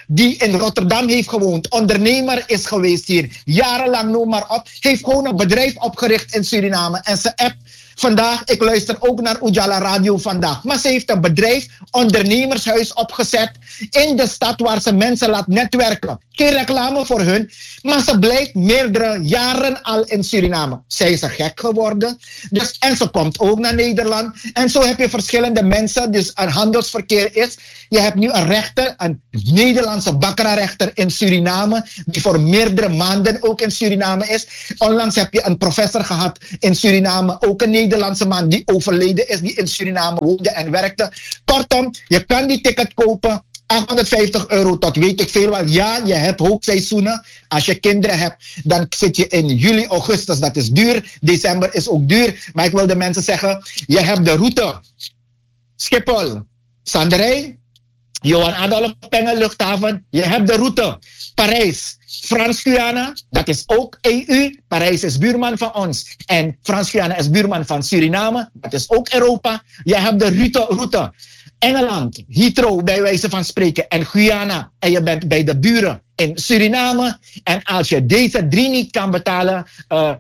die in Rotterdam heeft gewoond, ondernemer is geweest hier, jarenlang noem maar op, heeft gewoon een bedrijf opgericht in Suriname en ze app vandaag, ik luister ook naar Ujala Radio vandaag. Maar ze heeft een bedrijf, ondernemershuis opgezet in de stad waar ze mensen laat netwerken. Geen reclame voor hun, maar ze blijft meerdere jaren al in Suriname. Zij is er gek geworden. Dus, en ze komt ook naar Nederland. En zo heb je verschillende mensen. Dus een handelsverkeer is. Je hebt nu een rechter, een Nederlandse bakkerrechter in Suriname, die voor meerdere maanden ook in Suriname is. Onlangs heb je een professor gehad in Suriname, ook een Nederlandse man die overleden is, die in Suriname woonde en werkte. Kortom, je kan die ticket kopen. achthonderdvijftig euro tot weet ik veel wat. Ja, je hebt hoogseizoenen. Als je kinderen hebt, dan zit je in juli, augustus. Dat is duur. December is ook duur. Maar ik wil de mensen zeggen, je hebt de route. Schiphol, Sanderij, Johan Adolf Penge luchthaven. Je hebt de route Parijs, Frans-Guyana. Dat is ook E U. Parijs is buurman van ons. En Frans-Guyana is buurman van Suriname. Dat is ook Europa. Je hebt de route, route Engeland, Heathrow bij wijze van spreken en Guyana en je bent bij de buren in Suriname en als je deze drie niet kan betalen, uh,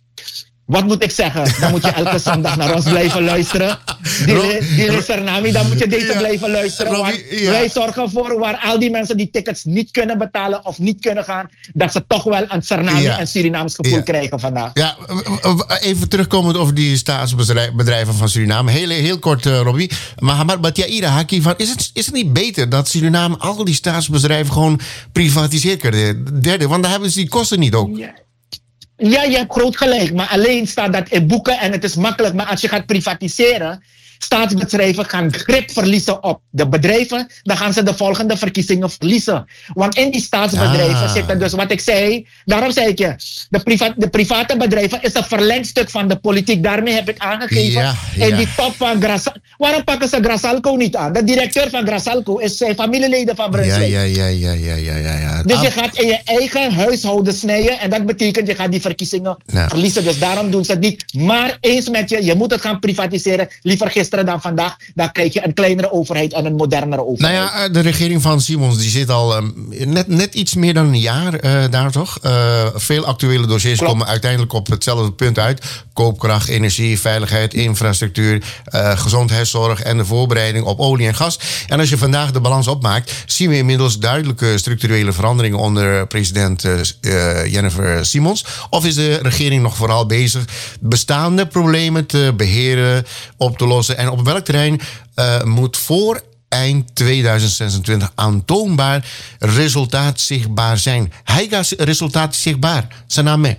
wat moet ik zeggen? Dan moet je elke zondag naar ons blijven luisteren. Die Sernami, dan moet je deze ja, blijven luisteren. Robbie, ja. Wij zorgen voor waar al die mensen die tickets niet kunnen betalen of niet kunnen gaan, dat ze toch wel een Sernami ja. en Surinaams gevoel ja. krijgen vandaag. Ja, even terugkomend over die staatsbedrijven van Suriname. Heel, heel kort, uh, Robbie. Maar Batiaira Haki, van, is, het, is het niet beter dat Suriname al die staatsbedrijven gewoon privatiseert? Derde, want dan hebben ze die kosten niet ook. Ja. Ja, je hebt groot gelijk, maar alleen staat dat in boeken en het is makkelijk. Maar als je gaat privatiseren, staatsbedrijven gaan grip verliezen op de bedrijven, dan gaan ze de volgende verkiezingen verliezen. Want in die staatsbedrijven ah. zitten dus wat ik zei, daarom zei ik je, de, priva de private bedrijven is een verlengstuk van de politiek. Daarmee heb ik aangegeven. Ja, ja. In die top van Grasalco. Waarom pakken ze Grasalco niet aan? De directeur van Grasalco is zijn familieleden van Brunswijk. Ja, ja, ja, ja, ja, ja, ja. Dus je gaat in je eigen huishouden snijden en dat betekent je gaat die verkiezingen ja. verliezen. Dus daarom doen ze het niet. Maar eens met je, je moet het gaan privatiseren. Liever gisteren dan vandaag, dan krijg je een kleinere overheid en een modernere overheid. Nou ja, de regering van Simons die zit al um, net, net iets meer dan een jaar uh, daar toch? Uh, veel actuele dossiers Klopt. komen uiteindelijk op hetzelfde punt uit. Koopkracht, energie, veiligheid, infrastructuur, uh, gezondheidszorg en de voorbereiding op olie en gas. En als je vandaag de balans opmaakt, zien we inmiddels duidelijke structurele veranderingen onder president uh, uh, Jennifer Simons. Of is de regering nog vooral bezig bestaande problemen te beheren, op te lossen? En op welk terrein uh, moet voor eind tweeduizend zesentwintig aantoonbaar resultaat zichtbaar zijn? Hij gaat resultaat zichtbaar. Saname.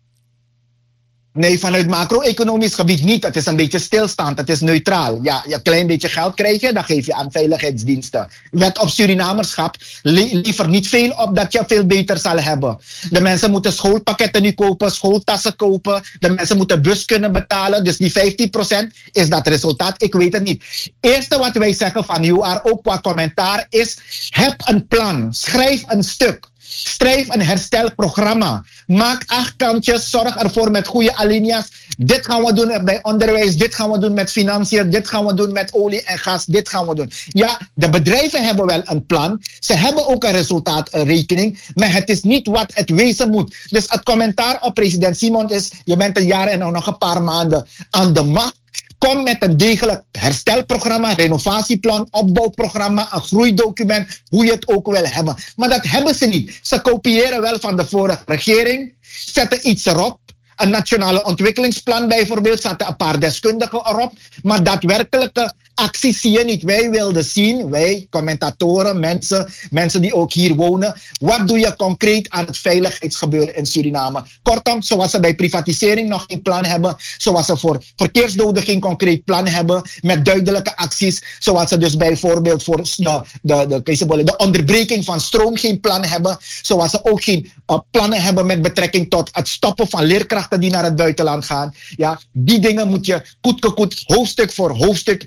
Nee, vanuit macro-economisch gebied niet. Het is een beetje stilstaand. Het is neutraal. Ja, je een klein beetje geld krijg je, dan geef je aan veiligheidsdiensten. Wet op Surinamerschap, li liever niet veel op dat je veel beter zal hebben. De mensen moeten schoolpakketten nu kopen, schooltassen kopen. De mensen moeten bus kunnen betalen. Dus die vijftien procent, is dat resultaat? Ik weet het niet. Eerste wat wij zeggen van U R, ook qua commentaar, is heb een plan. Schrijf een stuk. Schrijf een herstelprogramma. Maak acht kantjes. Zorg ervoor met goede alinea's. Dit gaan we doen bij onderwijs. Dit gaan we doen met financiën. Dit gaan we doen met olie en gas. Dit gaan we doen. Ja, de bedrijven hebben wel een plan. Ze hebben ook een resultaatrekening. Maar het is niet wat het wezen moet. Dus het commentaar op president Simon is: je bent een jaar en nog een paar maanden aan de macht. Kom met een degelijk herstelprogramma, renovatieplan, opbouwprogramma, een groeidocument, hoe je het ook wil hebben. Maar dat hebben ze niet. Ze kopiëren wel van de vorige regering, zetten iets erop. Een nationale ontwikkelingsplan bijvoorbeeld, zaten een paar deskundigen erop. Maar daadwerkelijke acties zie je niet. Wij wilden zien, wij, commentatoren, mensen, mensen die ook hier wonen. Wat doe je concreet aan het veiligheidsgebeuren in Suriname? Kortom, zoals ze bij privatisering nog geen plan hebben. Zoals ze voor verkeersdoden geen concreet plan hebben. Met duidelijke acties. Zoals ze dus bijvoorbeeld voor de, de, de, de onderbreking van stroom geen plan hebben. Zoals ze ook geen uh, plannen hebben met betrekking tot het stoppen van leerkrachten die naar het buitenland gaan. Ja, die dingen moet je goed, goed, hoofdstuk voor hoofdstuk gaan doen.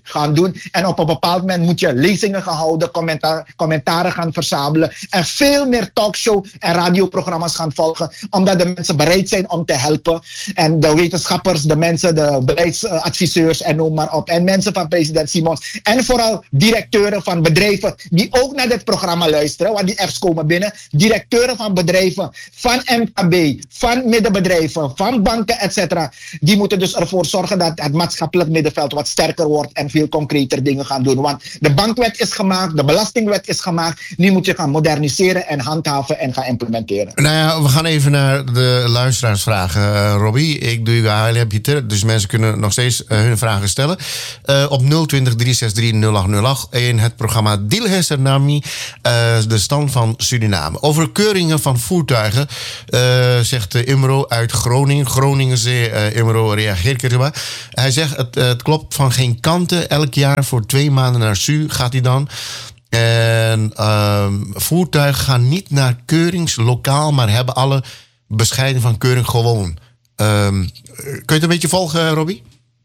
doen. En op een bepaald moment moet je lezingen gaan houden, commentaar, commentaren gaan verzamelen. En veel meer talkshow en radioprogramma's gaan volgen. Omdat de mensen bereid zijn om te helpen. En de wetenschappers, de mensen, de beleidsadviseurs en noem maar op. En mensen van president Simons. En vooral directeuren van bedrijven die ook naar dit programma luisteren. Want die apps komen binnen. Directeuren van bedrijven, van M K B, van middenbedrijven, van banken, et cetera. Die moeten dus ervoor zorgen dat het maatschappelijk middenveld wat sterker wordt en veel concreter dingen gaan doen. Want de bankwet is gemaakt, de belastingwet is gemaakt. Nu moet je gaan moderniseren en handhaven en gaan implementeren. Nou ja, we gaan even naar de luisteraarsvragen. Uh, Robbie, ik doe je heb je ter, dus mensen kunnen nog steeds uh, hun vragen stellen. Uh, op nul twintig, drie zes drie, nul acht nul acht in het programma Dilhe Sernami, uh, de stand van Suriname. Over keuringen van voertuigen, uh, zegt uh, Imro uit Groningen. Groningen, uh, Imro reageert erop. Hij zegt, het, het klopt van geen kanten. Elk jaar voor twee maanden naar Su gaat hij dan. En uh, voertuigen gaan niet naar keuringslokaal, maar hebben alle bescheiden van keuring gewoon. Uh, kun je het een beetje volgen, Robbie?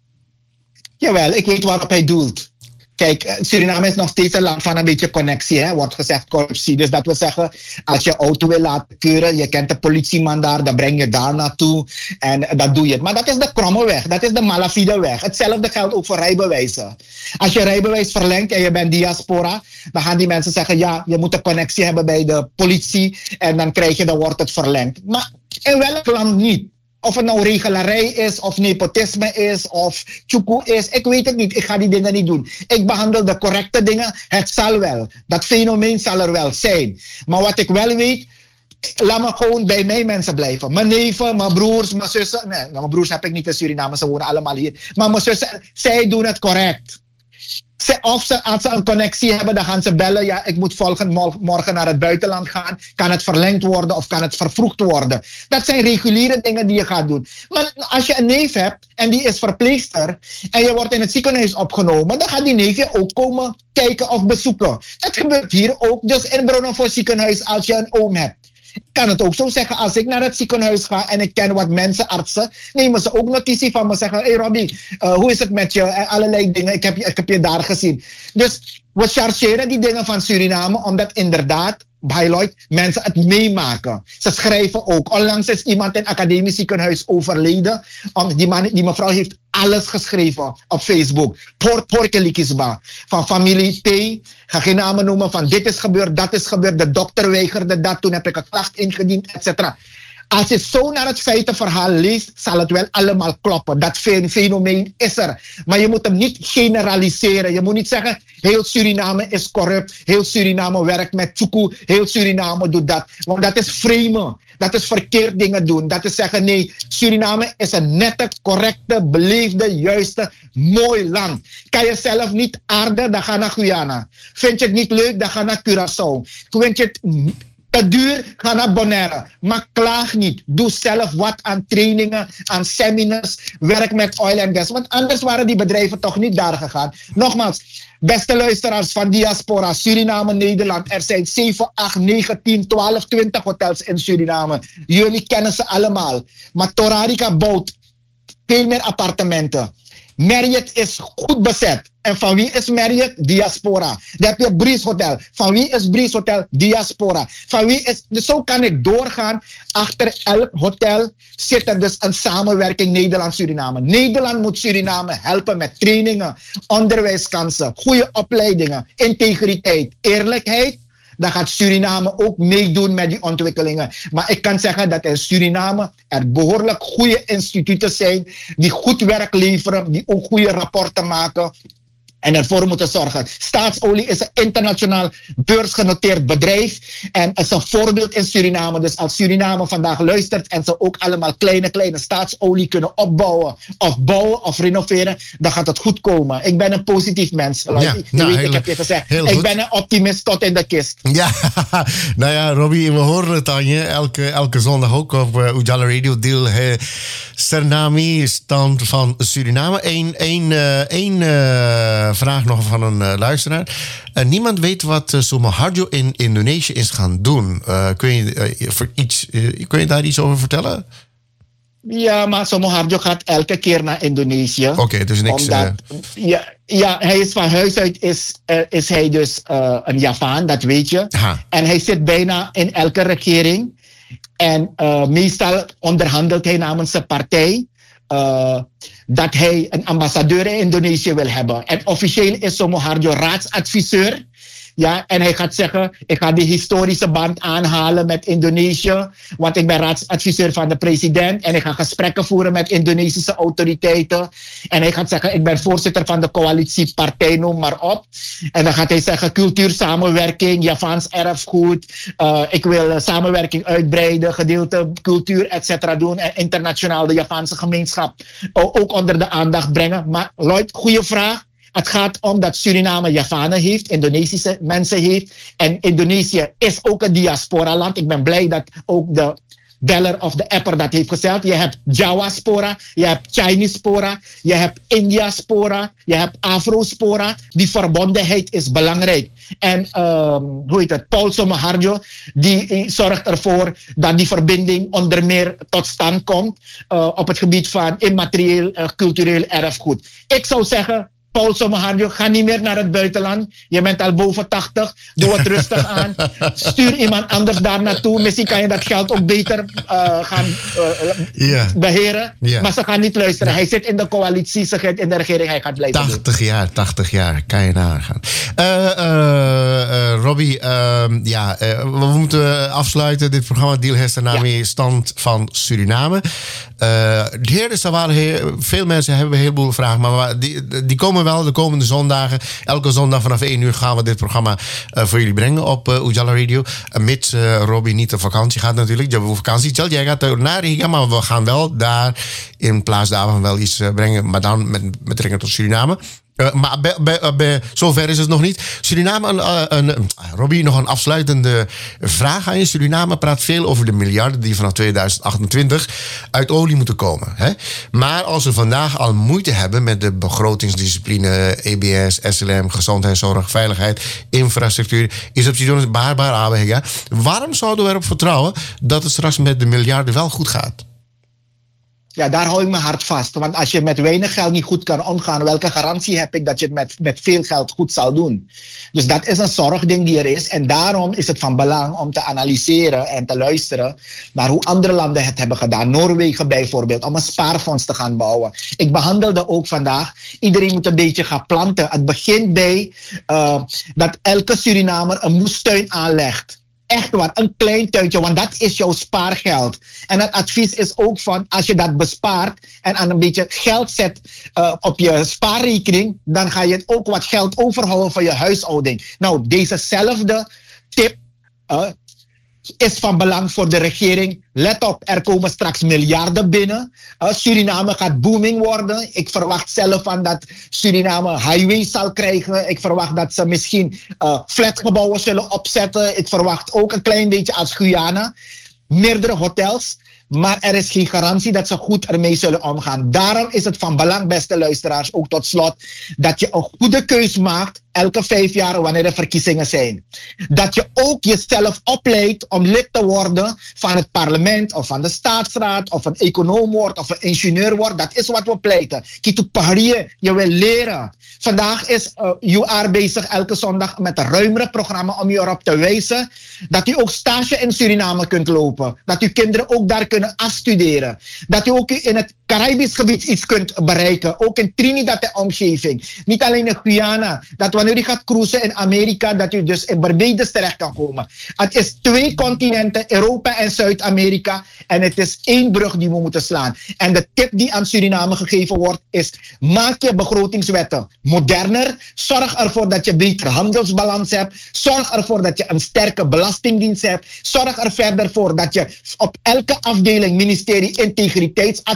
Jawel, ik weet waarop hij doelt. Kijk, Suriname is nog steeds een land van een beetje connectie, hè? Wordt gezegd corruptie. Dus dat wil zeggen, als je auto wil laten keuren, je kent de politieman daar, dan breng je daar naartoe en dat doe je. Maar dat is de kromme weg, dat is de malafide weg. Hetzelfde geldt ook voor rijbewijzen. Als je rijbewijs verlengt en je bent diaspora, dan gaan die mensen zeggen, ja, je moet een connectie hebben bij de politie en dan krijg je, dan wordt het verlengd. Maar in welk land niet? Of het nou regelarij is, of nepotisme is, of tjoekoe is. Ik weet het niet. Ik ga die dingen niet doen. Ik behandel de correcte dingen. Het zal wel. Dat fenomeen zal er wel zijn. Maar wat ik wel weet, laat me gewoon bij mij mensen blijven. Mijn neven, mijn broers, mijn zussen. Nee, mijn broers heb ik niet in Suriname. Ze wonen allemaal hier. Maar mijn zussen, zij doen het correct. Of ze, als ze een connectie hebben, dan gaan ze bellen. Ja, ik moet volgende morgen naar het buitenland gaan. Kan het verlengd worden of kan het vervroegd worden? Dat zijn reguliere dingen die je gaat doen. Maar als je een neef hebt en die is verpleegster en je wordt in het ziekenhuis opgenomen, dan gaat die neefje ook komen kijken of bezoeken. Dat gebeurt hier ook. Dus in Bronnevoort ziekenhuis als je een oom hebt. Ik kan het ook zo zeggen, als ik naar het ziekenhuis ga en ik ken wat mensen, artsen, nemen ze ook notitie van me. Zeggen, hé hey Robbie, uh, hoe is het met je? En allerlei dingen, ik heb, je, ik heb je daar gezien. Dus we chargeren die dingen van Suriname, omdat inderdaad, Bailoit, mensen het meemaken. Ze schrijven ook. Onlangs is iemand in het academisch ziekenhuis overleden. Um, die, man, die mevrouw heeft alles geschreven op Facebook. Por, porkelikisba. Van familie T. Ga geen namen noemen van dit is gebeurd, dat is gebeurd. De dokter weigerde dat. Toen heb ik een klacht ingediend, et cetera. Als je zo naar het feitenverhaal leest, zal het wel allemaal kloppen. Dat fenomeen is er. Maar je moet hem niet generaliseren. Je moet niet zeggen, heel Suriname is corrupt. Heel Suriname werkt met tjoekoe. Heel Suriname doet dat. Want dat is framen. Dat is verkeerd dingen doen. Dat is zeggen, nee, Suriname is een nette, correcte, beleefde, juiste, mooi land. Kan je zelf niet aarden, dan ga naar Guyana. Vind je het niet leuk, dan ga naar Curaçao. Vind je het te duur, ga naar Bonaire. Maar klaag niet. Doe zelf wat aan trainingen, aan seminars. Werk met oil en gas. Want anders waren die bedrijven toch niet daar gegaan. Nogmaals, beste luisteraars van Diaspora, Suriname, Nederland. Er zijn zeven, acht, negen, tien, twaalf, twintig hotels in Suriname. Jullie kennen ze allemaal. Maar Torarica bouwt veel meer appartementen. Marriott is goed bezet. En van wie is Marriott? Diaspora. Dan heb je Breeze Hotel. Van wie is Breeze Hotel? Diaspora. Van wie is... Dus zo kan ik doorgaan. Achter elk hotel zit er dus een samenwerking Nederland-Suriname. Nederland moet Suriname helpen met trainingen, onderwijskansen, goede opleidingen, integriteit, eerlijkheid. Dan gaat Suriname ook meedoen met die ontwikkelingen. Maar ik kan zeggen dat in Suriname er behoorlijk goede instituten zijn die goed werk leveren, die ook goede rapporten maken en ervoor moeten zorgen. Staatsolie is een internationaal beursgenoteerd bedrijf en is een voorbeeld in Suriname. Dus als Suriname vandaag luistert en ze ook allemaal kleine, kleine staatsolie kunnen opbouwen of bouwen of renoveren, dan gaat het goed komen. Ik ben een positief mens. Ja, je nou, weet, heel, ik heb je gezegd. Ik goed. ben een optimist tot in de kist. Ja, nou ja, Robbie, we horen het aan je elke, elke zondag ook op uh, Ujala Radio, Dilhe Sernami, stand van Suriname. Eén één, uh, één, uh, vraag nog van een uh, luisteraar. Uh, niemand weet wat uh, Sumoharjo in Indonesië is gaan doen. Uh, kun, je, uh, voor iets, uh, kun je daar iets over vertellen? Ja, maar Somoharjo gaat elke keer naar Indonesië. Oké, okay, dus niks... Omdat, uh... ja, ja, hij is van huis uit is, uh, is hij dus uh, een Javaan, dat weet je. Ha. En hij zit bijna in elke regering. En uh, meestal onderhandelt hij namens zijn partij uh, dat hij een ambassadeur in Indonesië wil hebben. En officieel is Somoharjo raadsadviseur. Ja, en hij gaat zeggen, ik ga die historische band aanhalen met Indonesië, want ik ben raadsadviseur van de president en ik ga gesprekken voeren met Indonesische autoriteiten. En hij gaat zeggen, ik ben voorzitter van de coalitiepartij, noem maar op. En dan gaat hij zeggen, cultuursamenwerking, Javaans erfgoed, uh, ik wil samenwerking uitbreiden, gedeelte cultuur, et cetera doen en internationaal de Javaanse gemeenschap ook onder de aandacht brengen. Maar Lloyd, goede vraag. Het gaat om dat Suriname Javanen heeft, Indonesische mensen heeft. En Indonesië is ook een diaspora-land. Ik ben blij dat ook de beller of de apper dat heeft gezegd. Je hebt Jawa-spora, je hebt Chinese-spora, je hebt India-spora, je hebt Afro-spora. Die verbondenheid is belangrijk. En um, hoe heet het? Paul Somoharjo, die zorgt ervoor dat die verbinding onder meer tot stand komt uh, op het gebied van immaterieel uh, cultureel erfgoed. Ik zou zeggen, Paul Somoharjo, ga niet meer naar het buitenland. Je bent al boven tachtig. Doe het rustig aan. Stuur iemand anders daar naartoe. Misschien kan je dat geld ook beter uh, gaan uh, yeah. beheren. Yeah. Maar ze gaan niet luisteren. Yeah. Hij zit in de coalitie, ze zit in de regering. Hij gaat blijven tachtig jaar, tachtig jaar. Kan je nagaan. Uh, uh, uh, Robbie, uh, ja, uh, we moeten afsluiten. Dit programma Deal Hestenami, ja. Stand van Suriname. Uh, de heer de Sawale, veel mensen hebben een heleboel vragen, maar die, die komen wel de komende zondagen. Elke zondag vanaf één uur gaan we dit programma uh, voor jullie brengen op uh, Ujala Radio. Uh, mits uh, Robbie niet op vakantie gaat natuurlijk. Je hebt vakantie. Tjel, jij gaat naar Riga, maar we gaan wel daar in plaats daarvan wel iets uh, brengen, maar dan met betrekking tot Suriname. Uh, maar bij, bij, bij, zover is het nog niet. Suriname, een, een, een, Robbie, nog een afsluitende vraag aan je. Suriname praat veel over de miljarden die vanaf tweeduizend achtentwintig uit olie moeten komen. Hè? Maar als we vandaag al moeite hebben met de begrotingsdiscipline, E B S, S L M, gezondheidszorg, veiligheid, infrastructuur, is het precies baarbaar aanwegen. Waarom zouden we erop vertrouwen dat het straks met de miljarden wel goed gaat? Ja, daar hou ik mijn hart vast. Want als je met weinig geld niet goed kan omgaan, welke garantie heb ik dat je het met, met veel geld goed zou doen? Dus dat is een zorgding die er is. En daarom is het van belang om te analyseren en te luisteren naar hoe andere landen het hebben gedaan. Noorwegen bijvoorbeeld, om een spaarfonds te gaan bouwen. Ik behandelde ook vandaag, iedereen moet een beetje gaan planten. Het begint bij uh, dat elke Surinamer een moestuin aanlegt. Echt waar, een klein tuintje, want dat is jouw spaargeld. En het advies is ook van, als je dat bespaart en aan een beetje geld zet uh, op je spaarrekening, dan ga je ook wat geld overhouden van je huishouding. Nou, dezezelfde tip uh, is van belang voor de regering. Let op, er komen straks miljarden binnen. Uh, Suriname gaat booming worden. Ik verwacht zelf van dat Suriname highways zal krijgen. Ik verwacht dat ze misschien uh, flatgebouwen zullen opzetten. Ik verwacht ook een klein beetje als Guyana. Meerdere hotels. Maar er is geen garantie dat ze goed ermee zullen omgaan. Daarom is het van belang, beste luisteraars, ook tot slot, dat je een goede keus maakt elke vijf jaar wanneer er verkiezingen zijn. Dat je ook jezelf opleidt om lid te worden van het parlement of van de staatsraad of een econoom wordt of een ingenieur wordt. Dat is wat we pleiten. Kitu paharië, je wil leren. Vandaag is uh, U R bezig elke zondag met een ruimere programma om je erop te wijzen dat u ook stage in Suriname kunt lopen. Dat uw kinderen ook daar kunnen afstuderen. Dat u ook in het Caribisch gebied iets kunt bereiken. Ook in Trinidad en omgeving. Niet alleen in Guyana. Dat wanneer u gaat cruisen in Amerika, dat u dus in Barbados terecht kan komen. Het is twee continenten, Europa en Zuid-Amerika. En het is één brug die we moeten slaan. En de tip die aan Suriname gegeven wordt is, maak je begrotingswetten moderner. Zorg ervoor dat je beter handelsbalans hebt. Zorg ervoor dat je een sterke belastingdienst hebt. Zorg er verder voor dat je op elke afdeling, ministerie, integriteitsadviseurs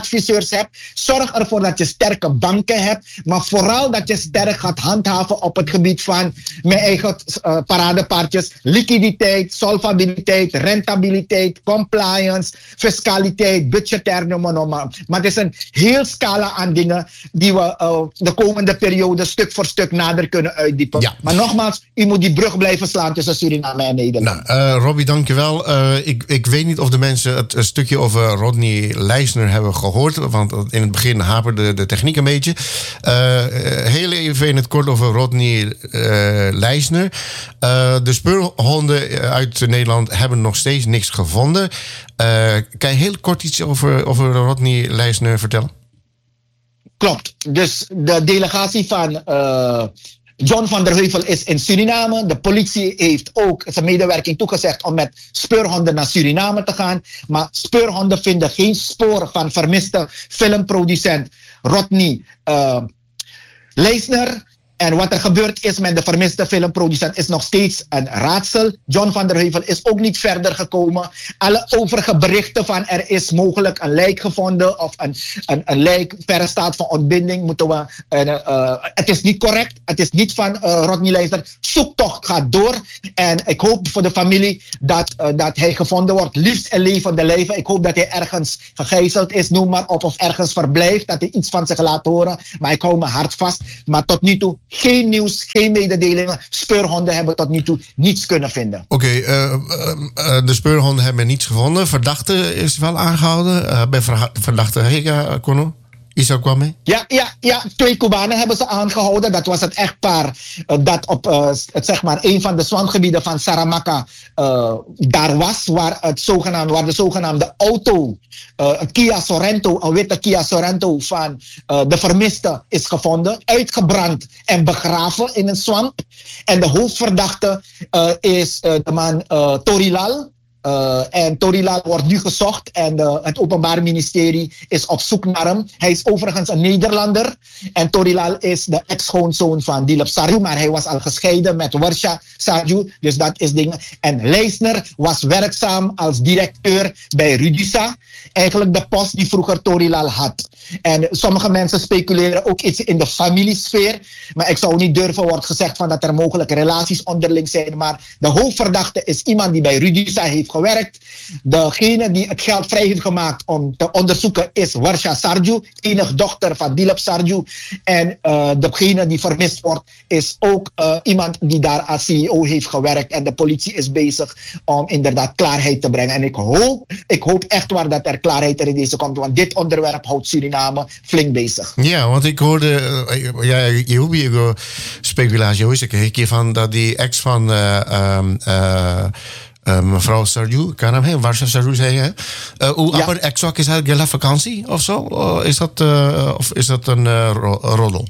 bestuurders hebt. Zorg ervoor dat je sterke banken hebt. Maar vooral dat je sterk gaat handhaven op het gebied van mijn eigen uh, paradepaardjes. Liquiditeit, solvabiliteit, rentabiliteit, compliance, fiscaliteit, budgetair, noem maar, maar. Maar het is een heel scala aan dingen die we uh, de komende periode stuk voor stuk nader kunnen uitdiepen. Ja. Maar nogmaals, u moet die brug blijven slaan tussen Suriname en Nederland. Nou, uh, Robbie, dankjewel. Uh, ik, ik weet niet of de mensen het een stukje over Rodney Leisner hebben gehoord. Want in het begin haperde de techniek een beetje. Uh, heel even in het kort over Rodney uh, Leisner. Uh, de speurhonden uit Nederland hebben nog steeds niks gevonden. Uh, kan je heel kort iets over, over Rodney Leisner vertellen? Klopt. Dus de delegatie van uh, John van der Heuvel is in Suriname. De politie heeft ook zijn medewerking toegezegd om met speurhonden naar Suriname te gaan. Maar speurhonden vinden geen spoor van vermiste filmproducent Rodney uh, Leisner. En wat er gebeurd is met de vermiste filmproducent is nog steeds een raadsel. John van der Heuvel is ook niet verder gekomen. Alle overige berichten van er is mogelijk een lijk gevonden of een, een, een lijk verre staat van ontbinding moeten we. Uh, uh, het is niet correct. Het is niet van uh, Rodney Leisner. Zoektocht gaat door. En ik hoop voor de familie dat, uh, dat hij gevonden wordt. Liefst in levende lijven. Ik hoop dat hij ergens gegijzeld is, noem maar op, of ergens verblijft. Dat hij iets van zich laat horen. Maar ik hou me hard vast. Maar tot nu toe geen nieuws, geen mededelingen. Speurhonden hebben tot nu toe niets kunnen vinden. Oké, okay, uh, uh, de speurhonden hebben niets gevonden. Verdachte is wel aangehouden. Uh, bij verdachte Hega Kono. Is ook wel mee? Ja, ja, ja, twee Cubanen hebben ze aangehouden. Dat was het echtpaar uh, dat op uh, het, zeg maar, een van de zwangsgebieden van Saramacca uh, daar was. Waar, het zogenaamde, waar de zogenaamde auto, uh, een Kia Sorento, een witte Kia Sorento van uh, de vermiste is gevonden. Uitgebrand en begraven in een swamp. En de hoofdverdachte uh, is uh, de man uh, Torilal. Uh, en Torilal wordt nu gezocht en uh, het Openbaar Ministerie is op zoek naar hem. Hij is overigens een Nederlander en Torilal is de ex-schoonzoon van Dilip Sarju, maar hij was al gescheiden met Warsha Sarju, dus dat is dingen. En Leisner was werkzaam als directeur bij Rudisa, eigenlijk de post die vroeger Torilal had. En sommige mensen speculeren ook iets in de familiesfeer, maar ik zou niet durven, wordt gezegd van dat er mogelijk relaties onderling zijn, maar de hoofdverdachte is iemand die bij Rudisa heeft gewerkt. Degene die het geld vrij heeft gemaakt om te onderzoeken is Warsha Sarju, enige dochter van Dilip Sarju. En uh, degene die vermist wordt is ook uh, iemand die daar als C E O heeft gewerkt. En de politie is bezig om inderdaad klaarheid te brengen. En ik hoop, ik hoop echt waar dat er klaarheid er in deze komt, want dit onderwerp houdt Suriname flink bezig. Ja, want ik hoorde, uh, ja, je hoeft hier speculatie, hoe is het? Een keer van dat die ex van uh, um, uh, Uh, mevrouw Sarju, kan hem heen, Warsha Sarju zei je. Uh, hoe ja. exact is eigenlijk de vakantie of zo? Uh, is dat, uh, of is dat een uh, ro- roddel?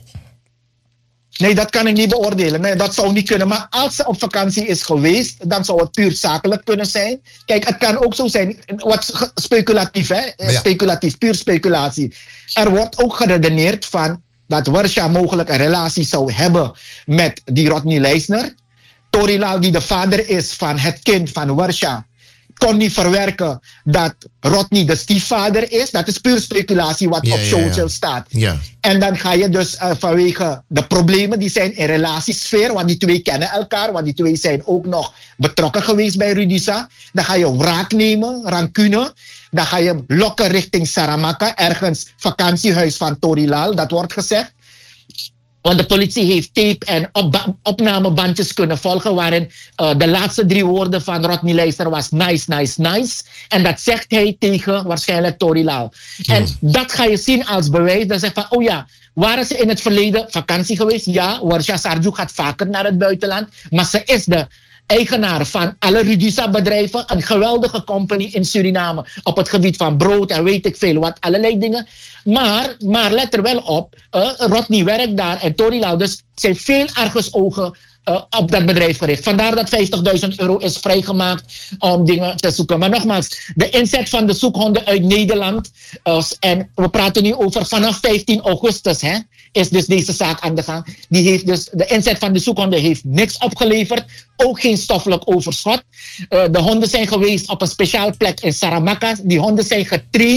Nee, dat kan ik niet beoordelen. Nee, dat zou niet kunnen. Maar als ze op vakantie is geweest, dan zou het puur zakelijk kunnen zijn. Kijk, het kan ook zo zijn, wat speculatief, hè? Ja. Speculatief, puur speculatie. Er wordt ook geredeneerd van dat Warsha mogelijk een relatie zou hebben met die Rodney Leisner. Torilal, die de vader is van het kind van Warsha, kon niet verwerken dat Rodney de stiefvader is. Dat is puur speculatie wat yeah, op social yeah, yeah. staat. Yeah. En dan ga je dus uh, vanwege de problemen die zijn in relatiesfeer, want die twee kennen elkaar, want die twee zijn ook nog betrokken geweest bij Rudisa. Dan ga je wraak nemen, rancune. Dan ga je lokken richting Saramacca, ergens vakantiehuis van Torilal, dat wordt gezegd. Want de politie heeft tape en op- opnamebandjes kunnen volgen waarin uh, de laatste drie woorden van Rodney Leisner was nice, nice, nice. En dat zegt hij tegen waarschijnlijk Torilal. Hmm. En dat ga je zien als bewijs. Dan zeg je van, oh ja, waren ze in het verleden vakantie geweest? Ja, Warsha Sarju gaat vaker naar het buitenland. Maar ze is de eigenaar van alle Rudisa-bedrijven, een geweldige company in Suriname op het gebied van brood en weet ik veel wat, allerlei dingen. Maar, maar let er wel op, uh, Rodney werkt daar en Torilal, dus zijn veel argusogen uh, op dat bedrijf gericht. Vandaar dat vijftigduizend euro is vrijgemaakt om dingen te zoeken. Maar nogmaals, de inzet van de zoekhonden uit Nederland, uh, en we praten nu over vanaf vijftien augustus, hè, is dus deze zaak aan de gang. Die heeft dus, de inzet van de zoekhonden heeft niks opgeleverd. Ook geen stoffelijk overschot. Uh, de honden zijn geweest op een speciaal plek in Saramacca. Die honden zijn getraind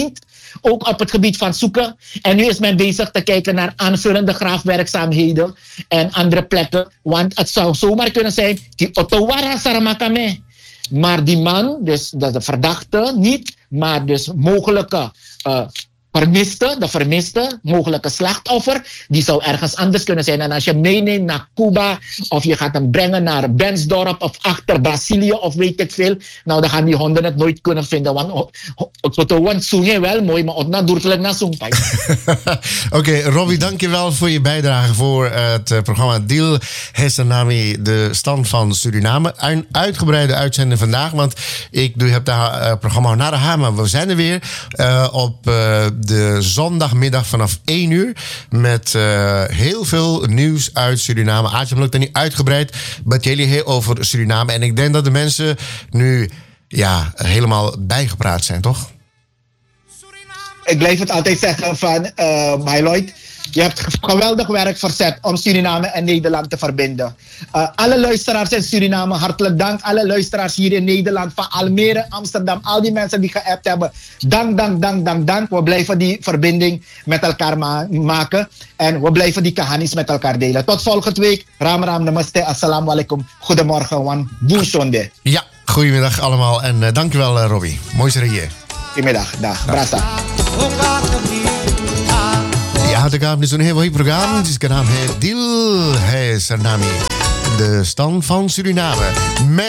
ook op het gebied van zoeken. En nu is men bezig te kijken naar aanvullende graafwerkzaamheden en andere plekken. Want het zou zomaar kunnen zijn, die Otowara Saramakame. Maar die man, dus de, de verdachte niet, maar dus mogelijke uh, vermiste, de vermiste, mogelijke slachtoffer, die zou ergens anders kunnen zijn. En als je meeneemt naar Cuba, of je gaat hem brengen naar Bensdorp, of achter Brazilië, of weet ik veel, nou dan gaan die honden het nooit kunnen vinden. Want het zoen wel mooi, maar het doortelijk naar zo'n pijn. Oké, Robbie, dankjewel voor je bijdrage voor het uh, programma Dil Hesanami, de stand van Suriname. Een uitgebreide uitzending vandaag, want ik doe, heb het uh, programma naar de Hama. We zijn er weer uh, op uh, de zondagmiddag vanaf één uur met uh, heel veel nieuws uit Suriname. Aatje lukt er niet uitgebreid, met jullie heel over Suriname. En ik denk dat de mensen nu ja, helemaal bijgepraat zijn, toch? Ik blijf het altijd zeggen van uh, my Lloyd, je hebt geweldig werk verzet om Suriname en Nederland te verbinden. Uh, alle luisteraars in Suriname, hartelijk dank. Alle luisteraars hier in Nederland, van Almere, Amsterdam, al die mensen die geappt hebben. Dank, dank, dank, dank, dank. We blijven die verbinding met elkaar ma- maken. En we blijven die kahanis met elkaar delen. Tot volgende week. Ram, ram, namaste, assalamu alaikum. Goedemorgen, wan boensonde. Ja, goedemiddag allemaal. En uh, dankjewel uh, Robbie. Mooi zijn hier. Goedemiddag, dag. Brasa. Ja, de kamer is een heel mooi programma. Het is genaamd Dil Hesanami, de stand van Suriname. Met